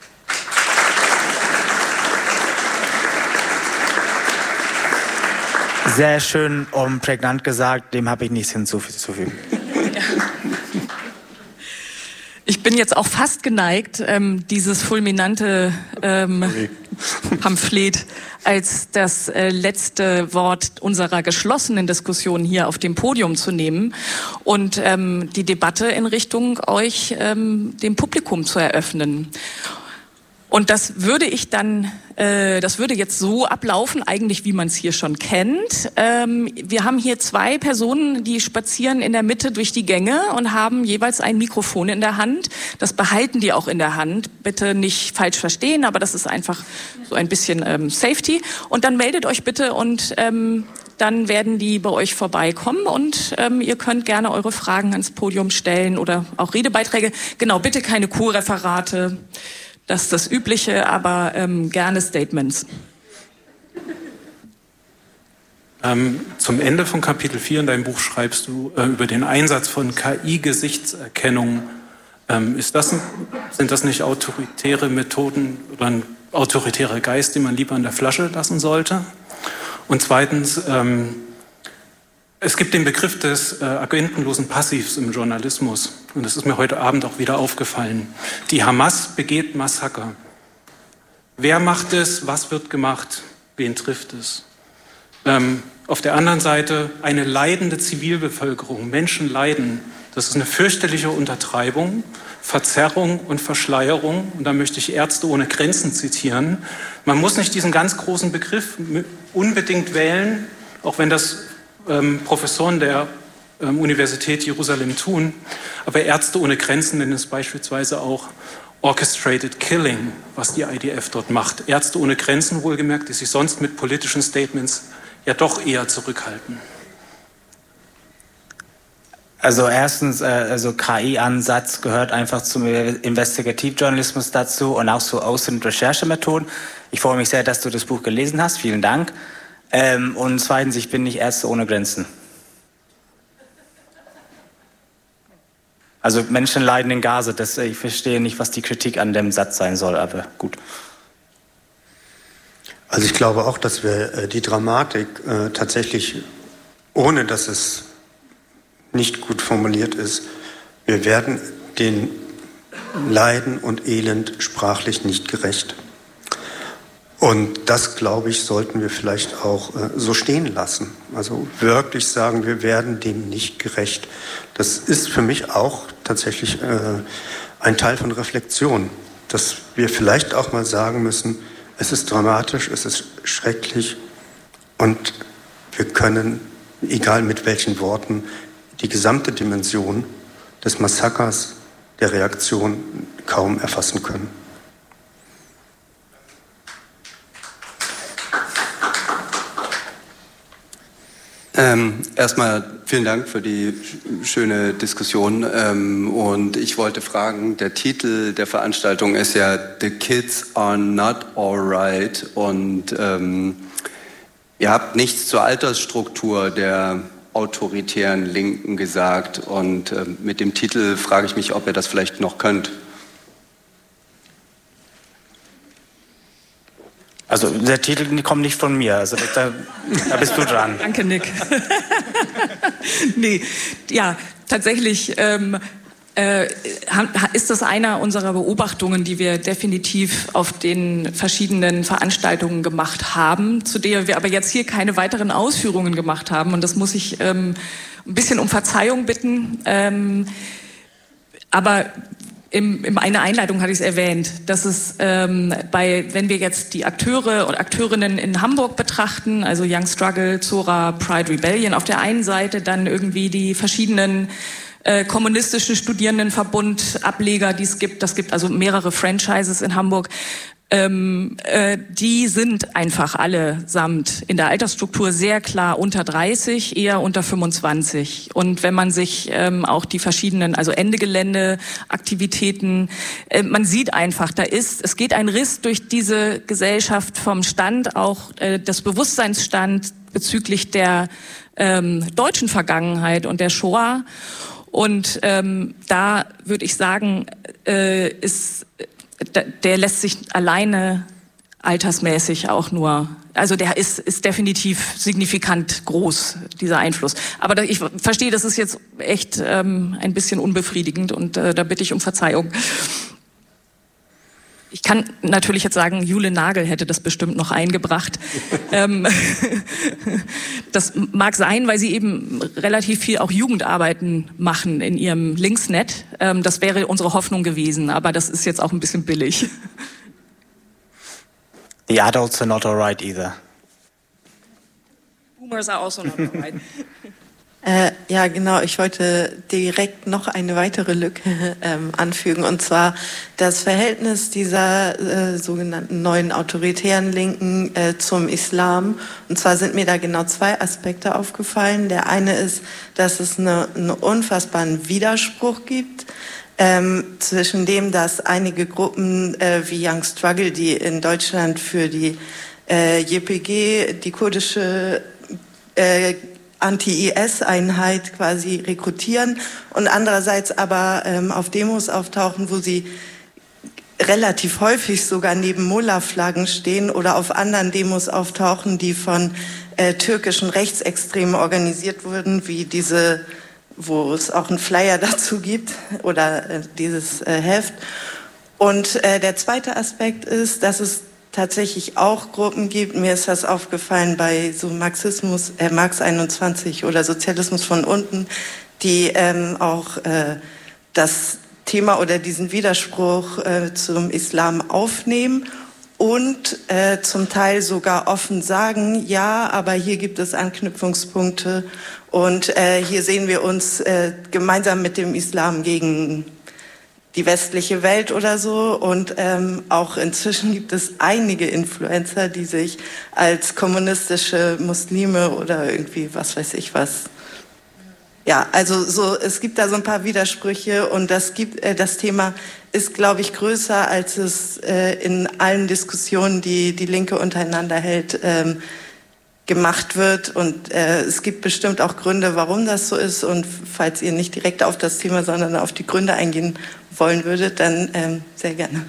Sehr schön und prägnant gesagt, dem habe ich nichts hinzuzufügen. Ja. Ich bin jetzt auch fast geneigt, ähm, dieses fulminante, ähm, Pamphlet als das äh, letzte Wort unserer geschlossenen Diskussion hier auf dem Podium zu nehmen und ähm, die Debatte in Richtung euch, ähm, dem Publikum zu eröffnen. Und das würde ich dann, äh, das würde jetzt so ablaufen, eigentlich wie man es hier schon kennt. Ähm, wir haben hier zwei Personen, die spazieren in der Mitte durch die Gänge und haben jeweils ein Mikrofon in der Hand. Das behalten die auch in der Hand. Bitte nicht falsch verstehen, aber das ist einfach so ein bisschen ähm, Safety. Und dann meldet euch bitte und ähm, dann werden die bei euch vorbeikommen und ähm, ihr könnt gerne eure Fragen ans Podium stellen oder auch Redebeiträge. Genau, bitte keine Co-Referate. Das ist das Übliche, aber ähm, gerne Statements. Ähm, zum Ende von Kapitel vier in deinem Buch schreibst du äh, über den Einsatz von K I-Gesichtserkennung. Ähm, ist das, sind das nicht autoritäre Methoden oder ein autoritärer Geist, den man lieber in der Flasche lassen sollte? Und zweitens, ähm, es gibt den Begriff des äh, agentenlosen Passivs im Journalismus. Und das ist mir heute Abend auch wieder aufgefallen. Die Hamas begeht Massaker. Wer macht es? Was wird gemacht? Wen trifft es? Ähm, auf der anderen Seite eine leidende Zivilbevölkerung. Menschen leiden. Das ist eine fürchterliche Untertreibung, Verzerrung und Verschleierung. Und da möchte ich Ärzte ohne Grenzen zitieren. Man muss nicht diesen ganz großen Begriff unbedingt wählen, auch wenn das Ähm, Professoren der ähm, Universität Jerusalem tun. Aber Ärzte ohne Grenzen nennen es beispielsweise auch Orchestrated Killing, was die I D F dort macht. Ärzte ohne Grenzen wohlgemerkt, die sich sonst mit politischen Statements ja doch eher zurückhalten. Also erstens, äh, also K I-Ansatz gehört einfach zum Investigativjournalismus dazu und auch zu Aus- und Recherchemethoden. Ich freue mich sehr, dass du das Buch gelesen hast. Vielen Dank. Ähm, und zweitens, ich bin nicht Ärzte ohne Grenzen. Also Menschen leiden in Gaza. Das, ich verstehe nicht, was die Kritik an dem Satz sein soll, aber gut. Also ich glaube auch, dass wir äh, die Dramatik äh, tatsächlich, ohne dass es nicht gut formuliert ist, wir werden den Leiden und Elend sprachlich nicht gerecht. Und das, glaube ich, sollten wir vielleicht auch äh, so stehen lassen. Also wirklich sagen, wir werden dem nicht gerecht. Das ist für mich auch tatsächlich äh, ein Teil von Reflexion, dass wir vielleicht auch mal sagen müssen, es ist dramatisch, es ist schrecklich und wir können, egal mit welchen Worten, die gesamte Dimension des Massakers, der Reaktion kaum erfassen können. Ähm, erstmal vielen Dank für die schöne Diskussion. Ähm, und ich wollte fragen, der Titel der Veranstaltung ist ja The Kids Are Not Alright. Und ähm, ihr habt nichts zur Altersstruktur der autoritären Linken gesagt. Und äh, mit dem Titel frage ich mich, ob ihr das vielleicht noch könnt. Also der Titel kommt nicht von mir, also da, da bist du dran. Danke, Nick. Nee, ja, tatsächlich ähm, äh, ist das einer unserer Beobachtungen, die wir definitiv auf den verschiedenen Veranstaltungen gemacht haben, zu der wir aber jetzt hier keine weiteren Ausführungen gemacht haben. Und das muss ich ähm, ein bisschen um Verzeihung bitten. Ähm, aber Im, in einer Einleitung hatte ich es erwähnt, dass es ähm, bei, wenn wir jetzt die Akteure und Akteurinnen in Hamburg betrachten, also Young Struggle, Zora, Pride Rebellion auf der einen Seite, dann irgendwie die verschiedenen äh, kommunistischen Studierendenverbund-Ableger, die es gibt, das gibt also mehrere Franchises in Hamburg, Ähm, äh, die sind einfach allesamt in der Altersstruktur sehr klar unter dreißig, eher unter fünfundzwanzig. Und wenn man sich ähm, auch die verschiedenen, also Ende Gelände Aktivitäten, äh, man sieht einfach, da ist, es geht ein Riss durch diese Gesellschaft vom Stand, auch äh, des Bewusstseinsstand bezüglich der ähm, deutschen Vergangenheit und der Shoah. Und ähm, da würde ich sagen, äh, ist der lässt sich alleine altersmäßig auch nur, also der ist, ist definitiv signifikant groß, dieser Einfluss. Aber ich verstehe, das ist jetzt echt ähm, ein bisschen unbefriedigend und äh, da bitte ich um Verzeihung. Ich kann natürlich jetzt sagen, Jule Nagel hätte das bestimmt noch eingebracht. ähm, das mag sein, weil sie eben relativ viel auch Jugendarbeiten machen in ihrem Linksnet. Ähm, das wäre unsere Hoffnung gewesen, aber das ist jetzt auch ein bisschen billig. The adults are not alright either. Boomers are also not alright. Äh, ja, genau. Ich wollte direkt noch eine weitere Lücke ähm, anfügen, und zwar das Verhältnis dieser äh, sogenannten neuen autoritären Linken äh, zum Islam. Und zwar sind mir da genau zwei Aspekte aufgefallen. Der eine ist, dass es eine, einen unfassbaren Widerspruch gibt ähm, zwischen dem, dass einige Gruppen äh, wie Young Struggle, die in Deutschland für die äh, J P G, die kurdische äh, Anti-I S-Einheit quasi rekrutieren und andererseits aber ähm, auf Demos auftauchen, wo sie relativ häufig sogar neben Mullah-Flaggen stehen oder auf anderen Demos auftauchen, die von äh, türkischen Rechtsextremen organisiert wurden, wie diese, wo es auch einen Flyer dazu gibt oder äh, dieses äh, Heft. Und äh, der zweite Aspekt ist, dass es tatsächlich auch Gruppen gibt, mir ist das aufgefallen bei so Marxismus, äh, Marx einundzwanzig oder Sozialismus von unten, die ähm, auch äh, das Thema oder diesen Widerspruch äh, zum Islam aufnehmen und äh, zum Teil sogar offen sagen, ja, aber hier gibt es Anknüpfungspunkte und äh, hier sehen wir uns äh, gemeinsam mit dem Islam gegen die westliche Welt oder so. Und ähm, auch inzwischen gibt es einige Influencer, die sich als kommunistische Muslime oder irgendwie was weiß ich was. Ja, also so, es gibt da so ein paar Widersprüche und das gibt, äh, das Thema ist, glaube ich, größer, als es äh, in allen Diskussionen, die die Linke untereinander hält, ähm, gemacht wird. Und äh, es gibt bestimmt auch Gründe, warum das so ist. Und falls ihr nicht direkt auf das Thema, sondern auf die Gründe eingehen wollen würdet, dann ähm, sehr gerne.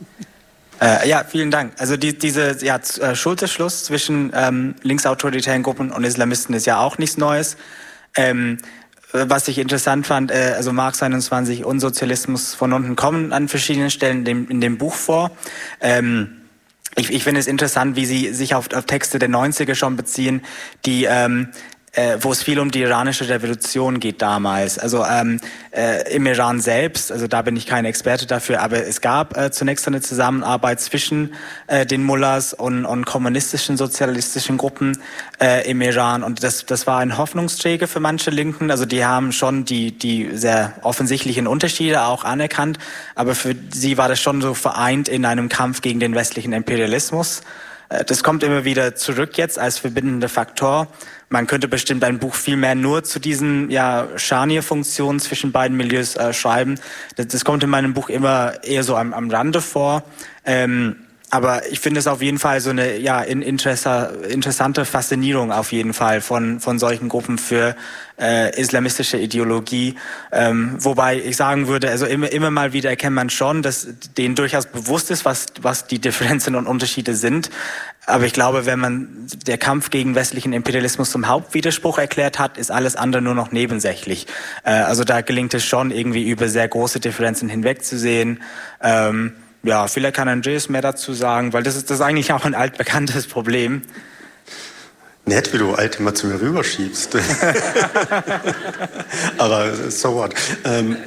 Äh, ja, vielen Dank. Also die, diese ja, Schulterschluss zwischen ähm, linksautoritären Gruppen und Islamisten ist ja auch nichts Neues. Ähm, was ich interessant fand, äh, also Marx einundzwanzig und Sozialismus von unten kommen an verschiedenen Stellen in dem, in dem Buch vor. Ähm, ich ich finde es interessant, wie Sie sich auf, auf Texte der neunziger schon beziehen, die ähm, äh, wo es viel um die iranische Revolution geht damals. Also ähm, äh, im Iran selbst, also da bin ich kein Experte dafür, aber es gab äh, zunächst eine Zusammenarbeit zwischen äh, den Mullahs und, und kommunistischen, sozialistischen Gruppen äh, im Iran und das, das war ein Hoffnungsträger für manche Linken. Also die haben schon die, die sehr offensichtlichen Unterschiede auch anerkannt, aber für sie war das schon so vereint in einem Kampf gegen den westlichen Imperialismus. Äh, das kommt immer wieder zurück jetzt als verbindender Faktor. Man könnte bestimmt ein Buch viel mehr nur zu diesen ja, Scharnierfunktionen zwischen beiden Milieus äh, schreiben. Das, das kommt in meinem Buch immer eher so am, am Rande vor. Ähm, aber ich finde es auf jeden Fall so eine ja, in, interessa, interessante Faszinierung auf jeden Fall von, von solchen Gruppen für äh, islamistische Ideologie. Ähm, wobei ich sagen würde, also immer, immer mal wieder erkennt man schon, dass denen durchaus bewusst ist, was, was die Differenzen und Unterschiede sind. Aber ich glaube, wenn man der Kampf gegen westlichen Imperialismus zum Hauptwiderspruch erklärt hat, ist alles andere nur noch nebensächlich. Äh, also da gelingt es schon, irgendwie über sehr große Differenzen hinwegzusehen. Ähm, ja, vielleicht kann Andreas mehr dazu sagen, weil das ist, das ist eigentlich auch ein altbekanntes Problem. Nett, wie du Alte mal zu mir rüberschiebst. Aber so what. Ähm,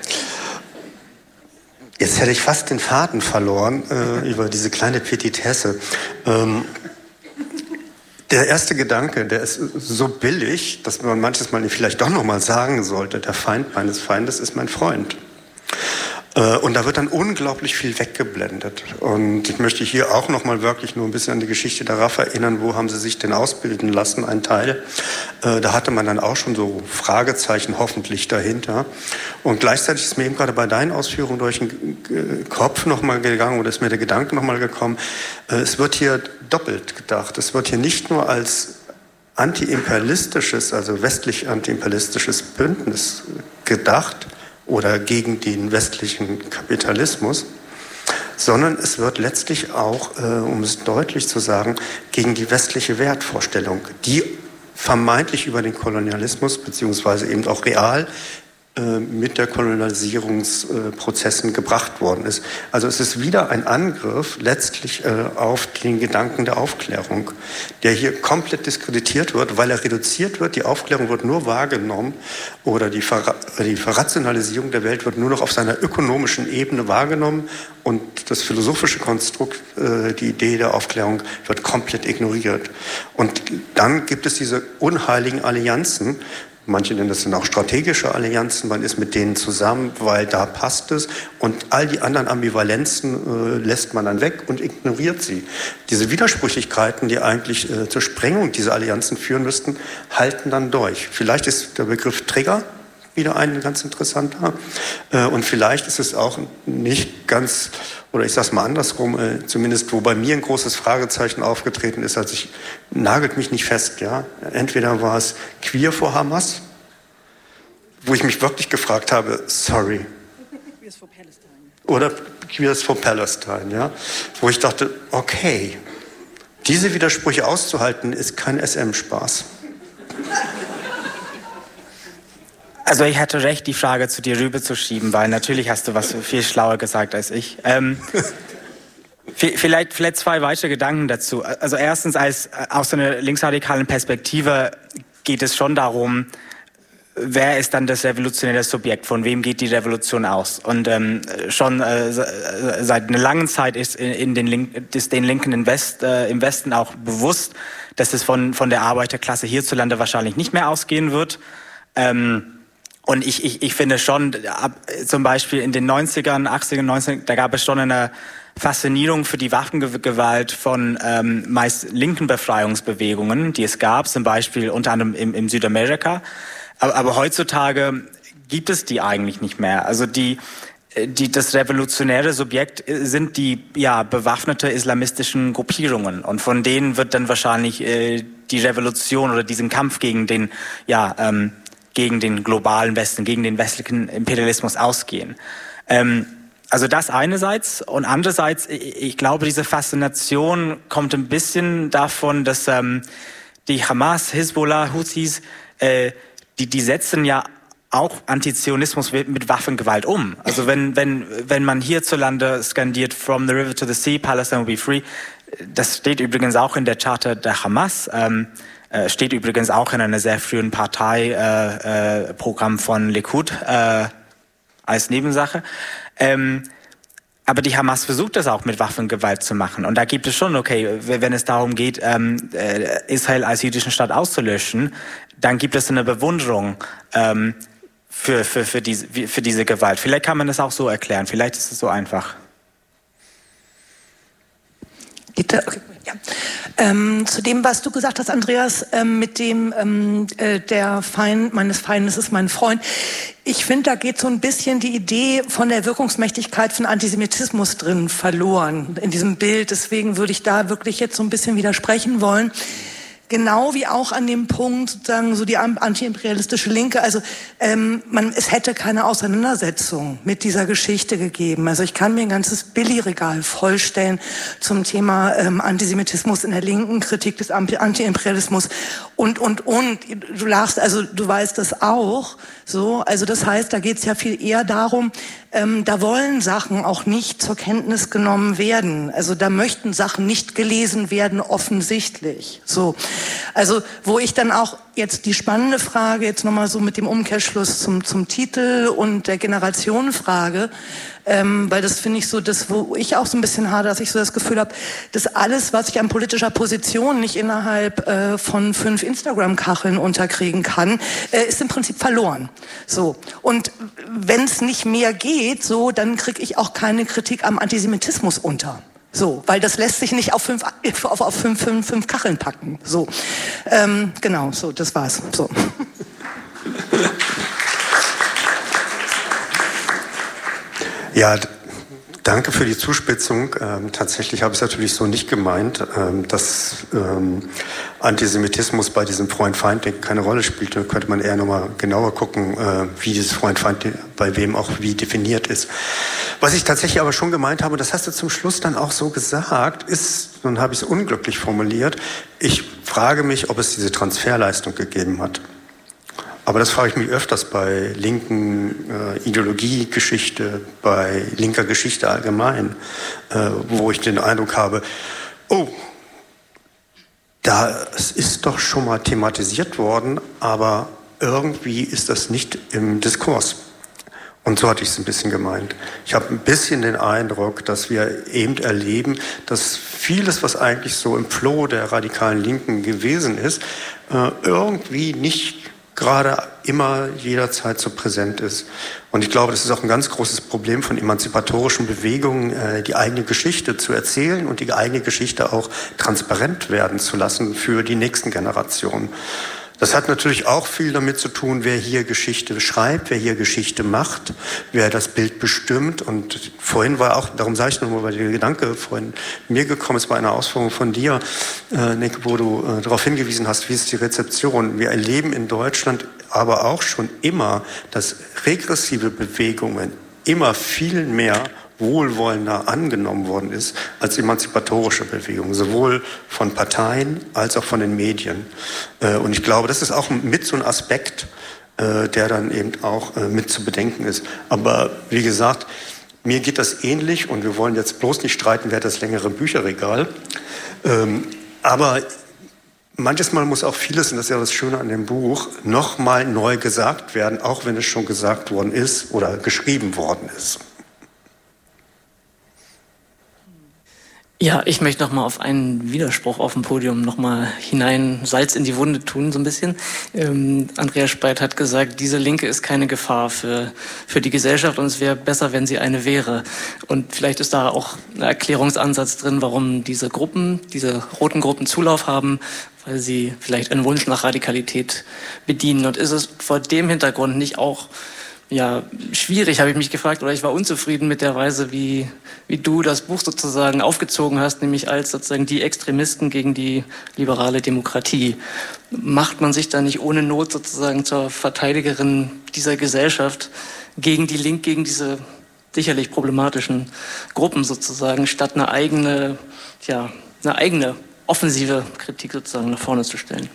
Jetzt hätte ich fast den Faden verloren äh, über diese kleine Petitesse. Ähm, der erste Gedanke, der ist so billig, dass man manches Mal vielleicht doch noch mal sagen sollte, der Feind meines Feindes ist mein Freund. Und da wird dann unglaublich viel weggeblendet. Und ich möchte hier auch noch mal wirklich nur ein bisschen an die Geschichte der R A F erinnern. Wo haben sie sich denn ausbilden lassen? Ein Teil. Da hatte man dann auch schon so Fragezeichen hoffentlich dahinter. Und gleichzeitig ist mir eben gerade bei deinen Ausführungen durch den Kopf noch mal gegangen oder ist mir der Gedanke noch mal gekommen. Es wird hier doppelt gedacht. Es wird hier nicht nur als antiimperialistisches, also westlich antiimperialistisches Bündnis gedacht, oder gegen den westlichen Kapitalismus, sondern es wird letztlich auch, äh, um es deutlich zu sagen, gegen die westliche Wertvorstellung, die vermeintlich über den Kolonialismus beziehungsweise eben auch real mit der Kolonialisierungsprozessen gebracht worden ist. Also es ist wieder ein Angriff letztlich auf den Gedanken der Aufklärung, der hier komplett diskreditiert wird, weil er reduziert wird. Die Aufklärung wird nur wahrgenommen oder die, Ver die Verrationalisierung der Welt wird nur noch auf seiner ökonomischen Ebene wahrgenommen und das philosophische Konstrukt, die Idee der Aufklärung wird komplett ignoriert. Und dann gibt es diese unheiligen Allianzen. Manche nennen das dann auch strategische Allianzen. Man ist mit denen zusammen, weil da passt es. Und all die anderen Ambivalenzen äh, lässt man dann weg und ignoriert sie. Diese Widersprüchlichkeiten, die eigentlich äh, zur Sprengung dieser Allianzen führen müssten, halten dann durch. Vielleicht ist der Begriff Trigger wieder ein ganz interessanter. Äh, und vielleicht ist es auch nicht ganz, oder ich sage es mal andersrum, äh, zumindest wo bei mir ein großes Fragezeichen aufgetreten ist, als ich, nagelt mich nicht fest, ja. Entweder war es Queer for Hamas, wo ich mich wirklich gefragt habe, sorry. Queers for Palestine. Oder Queers for Palestine, ja. Wo ich dachte, okay, diese Widersprüche auszuhalten, ist kein S M-Spaß. Also ich hatte recht, die Frage zu dir rüberzuschieben, weil natürlich hast du was viel schlauer gesagt als ich. Ähm, vielleicht, vielleicht zwei weitere Gedanken dazu. Also erstens, als, aus einer linksradikalen Perspektive geht es schon darum, wer ist dann das revolutionäre Subjekt, von wem geht die Revolution aus? Und ähm, schon äh, seit einer langen Zeit ist, in den, Link, ist den Linken im, West, äh, im Westen auch bewusst, dass es von, von der Arbeiterklasse hierzulande wahrscheinlich nicht mehr ausgehen wird. Ähm, Und ich, ich, ich finde schon, ab, zum Beispiel in den neunzigern, achtzigern, neunzigern, da gab es schon eine Faszinierung für die Waffengewalt von ähm, meist linken Befreiungsbewegungen, die es gab, zum Beispiel unter anderem im, im Südamerika. Aber, aber heutzutage gibt es die eigentlich nicht mehr. Also die, die, das revolutionäre Subjekt sind die ja, bewaffnete islamistischen Gruppierungen. Und von denen wird dann wahrscheinlich äh, die Revolution oder diesen Kampf gegen den, ja, ähm, gegen den globalen Westen, gegen den westlichen Imperialismus ausgehen. Ähm, also das einerseits und andererseits, ich glaube, diese Faszination kommt ein bisschen davon, dass ähm, die Hamas, Hisbollah, Houthis, äh, die, die setzen ja auch Antizionismus mit Waffengewalt um. Also wenn, wenn, wenn man hierzulande skandiert, from the river to the sea, Palestine will be free, das steht übrigens auch in der Charta der Hamas, ähm, Äh, steht übrigens auch in einer sehr frühen Parteiprogramm äh, äh, von Likud äh, als Nebensache. Ähm, aber die Hamas versucht das auch mit Waffengewalt zu machen. Und da gibt es schon, okay, wenn es darum geht, ähm, äh, Israel als jüdischen Staat auszulöschen, dann gibt es eine Bewunderung ähm, für, für, für, diese, für diese Gewalt. Vielleicht kann man das auch so erklären, vielleicht ist es so einfach. Bitte? Okay. Ja. Ähm, zu dem, was du gesagt hast, Andreas, ähm, mit dem ähm, äh, der Feind meines Feindes ist mein Freund. Ich finde, da geht so ein bisschen die Idee von der Wirkungsmächtigkeit von Antisemitismus drin verloren in diesem Bild. Deswegen würde ich da wirklich jetzt so ein bisschen widersprechen wollen. Genau wie auch an dem Punkt sozusagen so die antiimperialistische Linke. Also ähm, man, es hätte keine Auseinandersetzung mit dieser Geschichte gegeben. Also ich kann mir ein ganzes Billigregal vollstellen zum Thema ähm, Antisemitismus in der Linken, Kritik des Antiimperialismus und und und. Du lachst, also du weißt das auch. So, also das heißt, da geht es ja viel eher darum. Ähm, da wollen Sachen auch nicht zur Kenntnis genommen werden. Also da möchten Sachen nicht gelesen werden, offensichtlich. So, also wo ich dann auch jetzt die spannende Frage, jetzt nochmal so mit dem Umkehrschluss zum, zum Titel und der Generationenfrage, ähm, weil das finde ich so, das, wo ich auch so ein bisschen hadere, dass ich so das Gefühl habe, dass alles, was ich an politischer Position nicht innerhalb äh, von fünf Instagram-Kacheln unterkriegen kann, äh, ist im Prinzip verloren. So, und wenn es nicht mehr geht, so, dann kriege ich auch keine Kritik am Antisemitismus unter. So, weil das lässt sich nicht auf fünf, auf, auf fünf, fünf, fünf Kacheln packen. So, ähm, genau, so, das war's. So. Ja, danke für die Zuspitzung. Ähm, tatsächlich habe ich es natürlich so nicht gemeint, ähm, dass ähm, Antisemitismus bei diesem Freund-Feind-Denken keine Rolle spielt. Da könnte man eher nochmal genauer gucken, äh, wie dieses Freund-Feind bei wem auch wie definiert ist. Was ich tatsächlich aber schon gemeint habe, das hast du zum Schluss dann auch so gesagt, ist, nun habe ich es unglücklich formuliert, ich frage mich, ob es diese Transferleistung gegeben hat. Aber das frage ich mich öfters bei linken äh, Ideologiegeschichte, bei linker Geschichte allgemein, äh, wo ich den Eindruck habe, oh, das ist doch schon mal thematisiert worden, aber irgendwie ist das nicht im Diskurs. Und so hatte ich es ein bisschen gemeint. Ich habe ein bisschen den Eindruck, dass wir eben erleben, dass vieles, was eigentlich so im Flow der radikalen Linken gewesen ist, äh, irgendwie nicht gerade immer jederzeit so präsent ist. Und ich glaube, das ist auch ein ganz großes Problem von emanzipatorischen Bewegungen, äh, die eigene Geschichte zu erzählen und die eigene Geschichte auch transparent werden zu lassen für die nächsten Generationen. Das hat natürlich auch viel damit zu tun, wer hier Geschichte schreibt, wer hier Geschichte macht, wer das Bild bestimmt. Und vorhin war auch, darum sage ich nochmal, weil der Gedanke vorhin mir gekommen ist bei einer Ausführung von dir, äh, Nick, wo du äh, darauf hingewiesen hast, wie ist die Rezeption. Wir erleben in Deutschland aber auch schon immer, dass regressive Bewegungen immer viel mehr wohlwollender angenommen worden ist als emanzipatorische Bewegungen, sowohl von Parteien als auch von den Medien. Und ich glaube, das ist auch mit so ein Aspekt, der dann eben auch mit zu bedenken ist. Aber wie gesagt, mir geht das ähnlich und wir wollen jetzt bloß nicht streiten, wer hat das längere Bücherregal. Aber manches Mal muss auch vieles, und das ist ja das Schöne an dem Buch, nochmal neu gesagt werden, auch wenn es schon gesagt worden ist oder geschrieben worden ist. Ja, ich möchte noch mal auf einen Widerspruch auf dem Podium noch mal hinein Salz in die Wunde tun, so ein bisschen. Ähm, Andreas Speit hat gesagt, diese Linke ist keine Gefahr für, für die Gesellschaft und es wäre besser, wenn sie eine wäre. Und vielleicht ist da auch ein Erklärungsansatz drin, warum diese Gruppen, diese roten Gruppen Zulauf haben, weil sie vielleicht einen Wunsch nach Radikalität bedienen. Und ist es vor dem Hintergrund nicht auch ja, schwierig, habe ich mich gefragt, oder ich war unzufrieden mit der Weise, wie, wie du das Buch sozusagen aufgezogen hast, nämlich als sozusagen die Extremisten gegen die liberale Demokratie. Macht man sich da nicht ohne Not sozusagen zur Verteidigerin dieser Gesellschaft gegen die Link, gegen diese sicherlich problematischen Gruppen sozusagen, statt eine eigene, ja, eine eigene offensive Kritik sozusagen nach vorne zu stellen?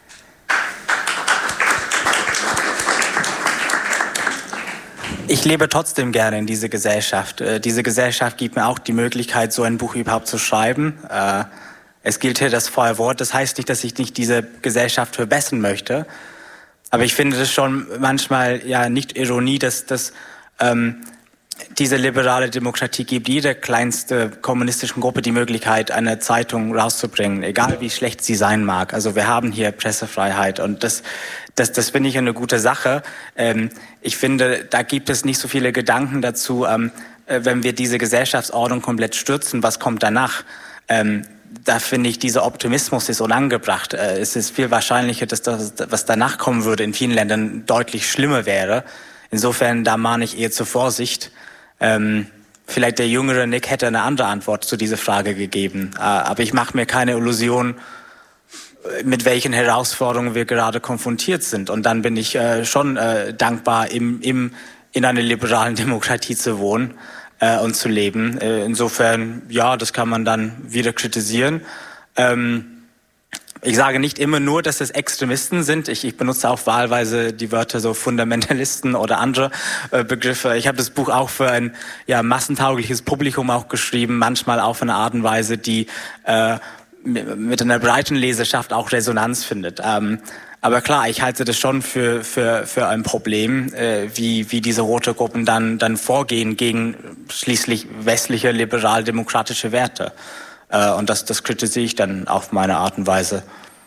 Ich lebe trotzdem gerne in diese Gesellschaft. Diese Gesellschaft gibt mir auch die Möglichkeit, so ein Buch überhaupt zu schreiben. Es gilt hier das freie Wort. Das heißt nicht, dass ich nicht diese Gesellschaft verbessern möchte. Aber ich finde das schon manchmal ja nicht Ironie, dass, dass ähm, diese liberale Demokratie gibt jeder kleinste kommunistischen Gruppe die Möglichkeit, eine Zeitung rauszubringen, egal wie schlecht sie sein mag. Also wir haben hier Pressefreiheit und das Das, das finde ich eine gute Sache. Ähm, ich finde, da gibt es nicht so viele Gedanken dazu, ähm, äh, wenn wir diese Gesellschaftsordnung komplett stürzen, was kommt danach? Ähm, da finde ich, dieser Optimismus ist unangebracht. Äh, es ist viel wahrscheinlicher, dass das, was danach kommen würde, in vielen Ländern deutlich schlimmer wäre. Insofern, da mahne ich eher zur Vorsicht. Ähm, vielleicht der jüngere Nick hätte eine andere Antwort zu dieser Frage gegeben. Äh, aber ich mache mir keine Illusion, mit welchen Herausforderungen wir gerade konfrontiert sind. Und dann bin ich äh, schon äh, dankbar, im, im, in einer liberalen Demokratie zu wohnen äh, und zu leben. Äh, insofern, ja, das kann man dann wieder kritisieren. Ähm, ich sage nicht immer nur, dass es Extremisten sind. Ich, ich benutze auch wahlweise die Wörter so Fundamentalisten oder andere äh, Begriffe. Ich habe das Buch auch für ein ja, massentaugliches Publikum auch geschrieben, manchmal auf eine Art und Weise, die äh, mit einer breiten Leserschaft auch Resonanz findet. Ähm, aber klar, ich halte das schon für für für ein Problem, äh, wie wie diese rote Gruppen dann dann vorgehen gegen schließlich westliche liberal-demokratische Werte. Äh, und das das kritisiere ich dann auf meine Art und Weise.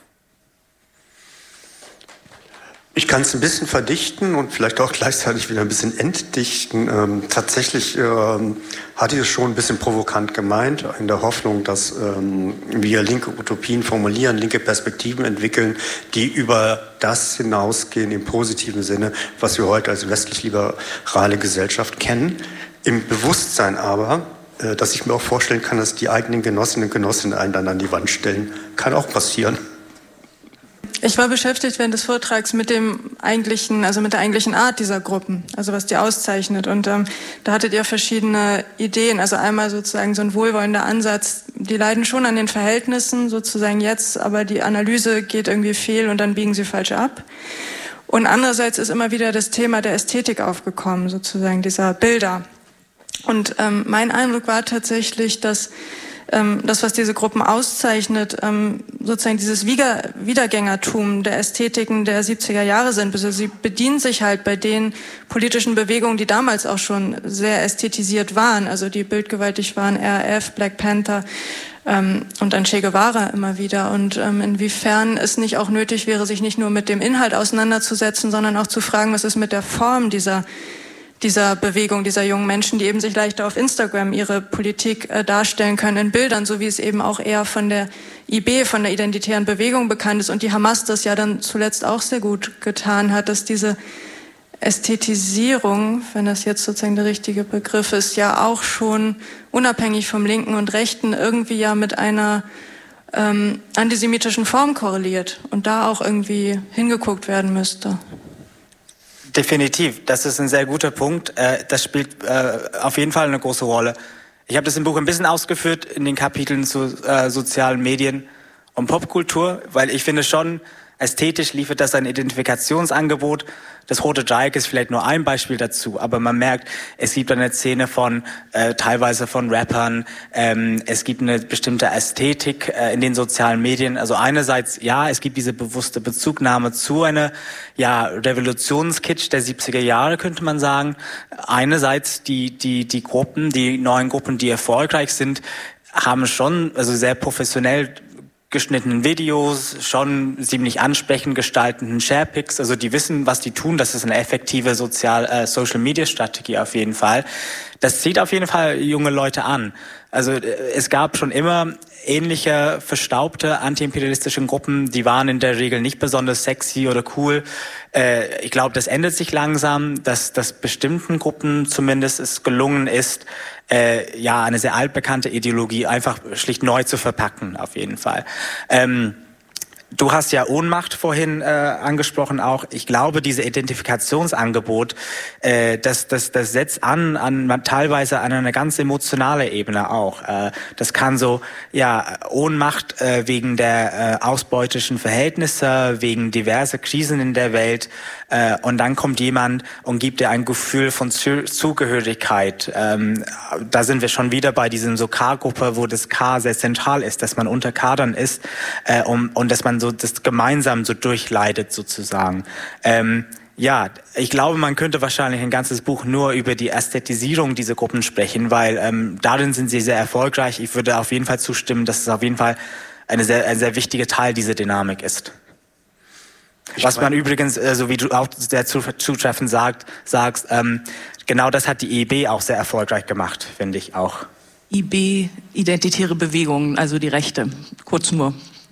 Ich kann es ein bisschen verdichten und vielleicht auch gleichzeitig wieder ein bisschen entdichten. Ähm, tatsächlich ähm, hatte ich es schon ein bisschen provokant gemeint, in der Hoffnung, dass ähm, wir linke Utopien formulieren, linke Perspektiven entwickeln, die über das hinausgehen im positiven Sinne, was wir heute als westlich-liberale Gesellschaft kennen. Im Bewusstsein aber, äh, dass ich mir auch vorstellen kann, dass die eigenen Genossinnen und Genossen einen dann an die Wand stellen. Kann auch passieren. Ich war beschäftigt während des Vortrags mit dem eigentlichen, also mit der eigentlichen Art dieser Gruppen, also was die auszeichnet. Und ähm, da hattet ihr verschiedene Ideen. Also einmal sozusagen so ein wohlwollender Ansatz. Die leiden schon an den Verhältnissen sozusagen jetzt, aber die Analyse geht irgendwie fehl und dann biegen sie falsch ab. Und andererseits ist immer wieder das Thema der Ästhetik aufgekommen, sozusagen dieser Bilder. Und ähm, mein Eindruck war tatsächlich, dass ähm, das, was diese Gruppen auszeichnet, ähm, sozusagen dieses Wider- Wiedergängertum der Ästhetiken der siebziger Jahre sind. Also sie bedienen sich halt bei den politischen Bewegungen, die damals auch schon sehr ästhetisiert waren, also die bildgewaltig waren, R A F, Black Panther, Ähm, und dann Che Guevara immer wieder. Und ähm, inwiefern es nicht auch nötig wäre, sich nicht nur mit dem Inhalt auseinanderzusetzen, sondern auch zu fragen, was ist mit der Form dieser dieser Bewegung, dieser jungen Menschen, die eben sich leichter auf Instagram ihre Politik äh, darstellen können in Bildern, so wie es eben auch eher von der I B, von der identitären Bewegung bekannt ist und die Hamas das ja dann zuletzt auch sehr gut getan hat, dass diese Ästhetisierung, wenn das jetzt sozusagen der richtige Begriff ist, ja auch schon unabhängig vom Linken und Rechten irgendwie ja mit einer ähm, antisemitischen Form korreliert und da auch irgendwie hingeguckt werden müsste. Definitiv, das ist ein sehr guter Punkt. Das spielt auf jeden Fall eine große Rolle. Ich habe das im Buch ein bisschen ausgeführt in den Kapiteln zu sozialen Medien und Popkultur, weil ich finde schon, ästhetisch liefert das ein Identifikationsangebot. Das Rote Dreieck ist vielleicht nur ein Beispiel dazu, aber man merkt, es gibt eine Szene von äh, teilweise von Rappern, ähm, es gibt eine bestimmte Ästhetik äh, in den sozialen Medien. Also einerseits, ja, es gibt diese bewusste Bezugnahme zu einer ja, Revolutionskitsch der siebziger Jahre, könnte man sagen. Einerseits die, die, die Gruppen, die neuen Gruppen, die erfolgreich sind, haben schon also sehr professionell geschnittenen Videos, schon ziemlich ansprechend gestalteten Sharepics, also die wissen, was die tun, das ist eine effektive Sozial, äh, Social-Media-Strategie auf jeden Fall. Das zieht auf jeden Fall junge Leute an. Also äh, es gab schon immer ähnliche verstaubte antiimperialistische Gruppen, die waren in der Regel nicht besonders sexy oder cool. Äh, ich glaube, das ändert sich langsam, dass, dass bestimmten Gruppen zumindest es gelungen ist, Äh, ja, eine sehr altbekannte Ideologie einfach schlicht neu zu verpacken, auf jeden Fall. Ähm, du hast ja Ohnmacht vorhin äh, angesprochen auch. Ich glaube, diese Identifikationsangebot, äh, das, das, das setzt an, an teilweise an eine ganz emotionale Ebene auch. Äh, das kann so, ja, Ohnmacht äh, wegen der äh, ausbeutischen Verhältnisse, wegen diverser Krisen in der Welt. Äh, und dann kommt jemand und gibt dir ein Gefühl von Zu- Zugehörigkeit. Ähm, da sind wir schon wieder bei diesem so K-Gruppe, wo das K sehr zentral ist, dass man unter Kadern ist äh, und, und dass man so das gemeinsam so durchleidet sozusagen. Ähm, ja, ich glaube, man könnte wahrscheinlich ein ganzes Buch nur über die Ästhetisierung dieser Gruppen sprechen, weil ähm, darin sind sie sehr erfolgreich. Ich würde auf jeden Fall zustimmen, dass es auf jeden Fall eine sehr, ein sehr wichtiger Teil dieser Dynamik ist. Was man übrigens, äh, so wie du auch sehr zutreffend sagt, sagst, ähm, genau das hat die I B auch sehr erfolgreich gemacht, finde ich auch. I B, identitäre Bewegungen, also die Rechte, kurz nur.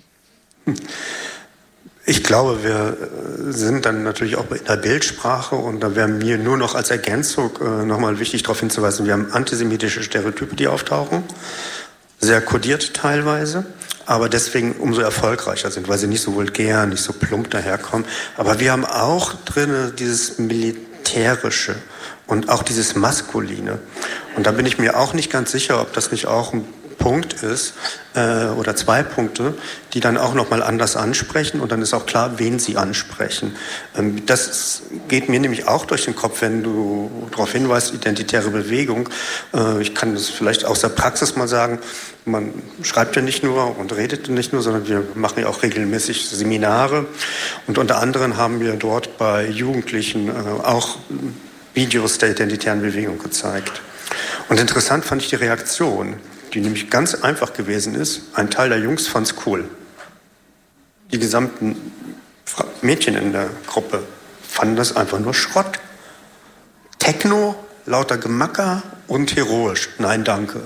Ich glaube, wir sind dann natürlich auch in der Bildsprache und da wäre mir nur noch als Ergänzung äh, nochmal wichtig darauf hinzuweisen, wir haben antisemitische Stereotype, die auftauchen, sehr kodiert teilweise, aber deswegen umso erfolgreicher sind, weil sie nicht so vulgär, nicht so plump daherkommen. Aber wir haben auch drin dieses Militärische und auch dieses Maskuline. Und da bin ich mir auch nicht ganz sicher, ob das nicht auch ein Punkt ist äh, oder zwei Punkte, die dann auch nochmal anders ansprechen und dann ist auch klar, wen sie ansprechen. Ähm, das ist, geht mir nämlich auch durch den Kopf, wenn du darauf hinweist, identitäre Bewegung. Äh, ich kann das vielleicht aus der Praxis mal sagen, man schreibt ja nicht nur und redet nicht nur, sondern wir machen ja auch regelmäßig Seminare und unter anderem haben wir dort bei Jugendlichen äh, auch Videos der identitären Bewegung gezeigt. Und interessant fand ich die Reaktion, die nämlich ganz einfach gewesen ist. Ein Teil der Jungs fand's cool. Die gesamten Mädchen in der Gruppe fanden das einfach nur Schrott. Techno, lauter Gemacker und heroisch. Nein, danke.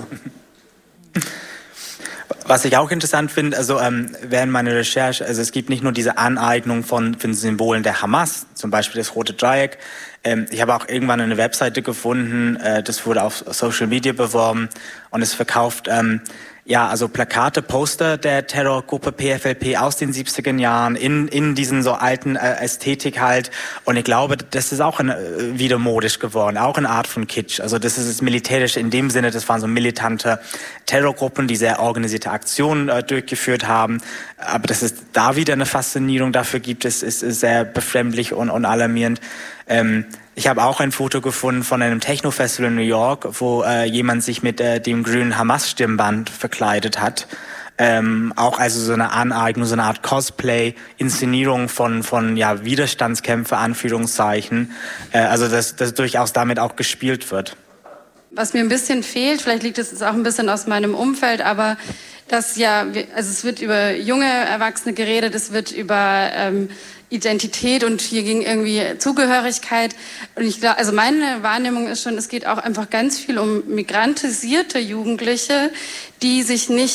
Was ich auch interessant finde, also ähm, während meiner Recherche, also es gibt nicht nur diese Aneignung von, von Symbolen der Hamas, zum Beispiel das Rote Dreieck. Ähm, ich habe auch irgendwann eine Webseite gefunden, äh, das wurde auf Social Media beworben und es verkauft ähm, ja, also Plakate, Poster der Terrorgruppe P F L P aus den siebziger Jahren in in diesen so alten äh, Ästhetik halt. Und ich glaube, das ist auch ein, äh, wieder modisch geworden, auch eine Art von Kitsch. Also das ist das Militärische in dem Sinne, das waren so militante Terrorgruppen, die sehr organisierte Aktionen äh, durchgeführt haben. Aber dass es da wieder eine Faszinierung dafür gibt, ist, ist, ist sehr befremdlich und, und alarmierend. Ähm, Ich habe auch ein Foto gefunden von einem Techno-Festival in New York, wo äh, jemand sich mit äh, dem grünen Hamas-Stirnband verkleidet hat. Ähm, auch also so eine Aneignung, so eine Art Cosplay, Inszenierung von von ja Widerstandskämpfer, Anführungszeichen. Äh, also dass das durchaus damit auch gespielt wird. Was mir ein bisschen fehlt, vielleicht liegt es auch ein bisschen aus meinem Umfeld, aber das ja, also es wird über junge Erwachsene geredet, es wird über ähm, Identität und hier ging irgendwie Zugehörigkeit. Und ich glaube, also meine Wahrnehmung ist schon, es geht auch einfach ganz viel um migrantisierte Jugendliche, die sich nicht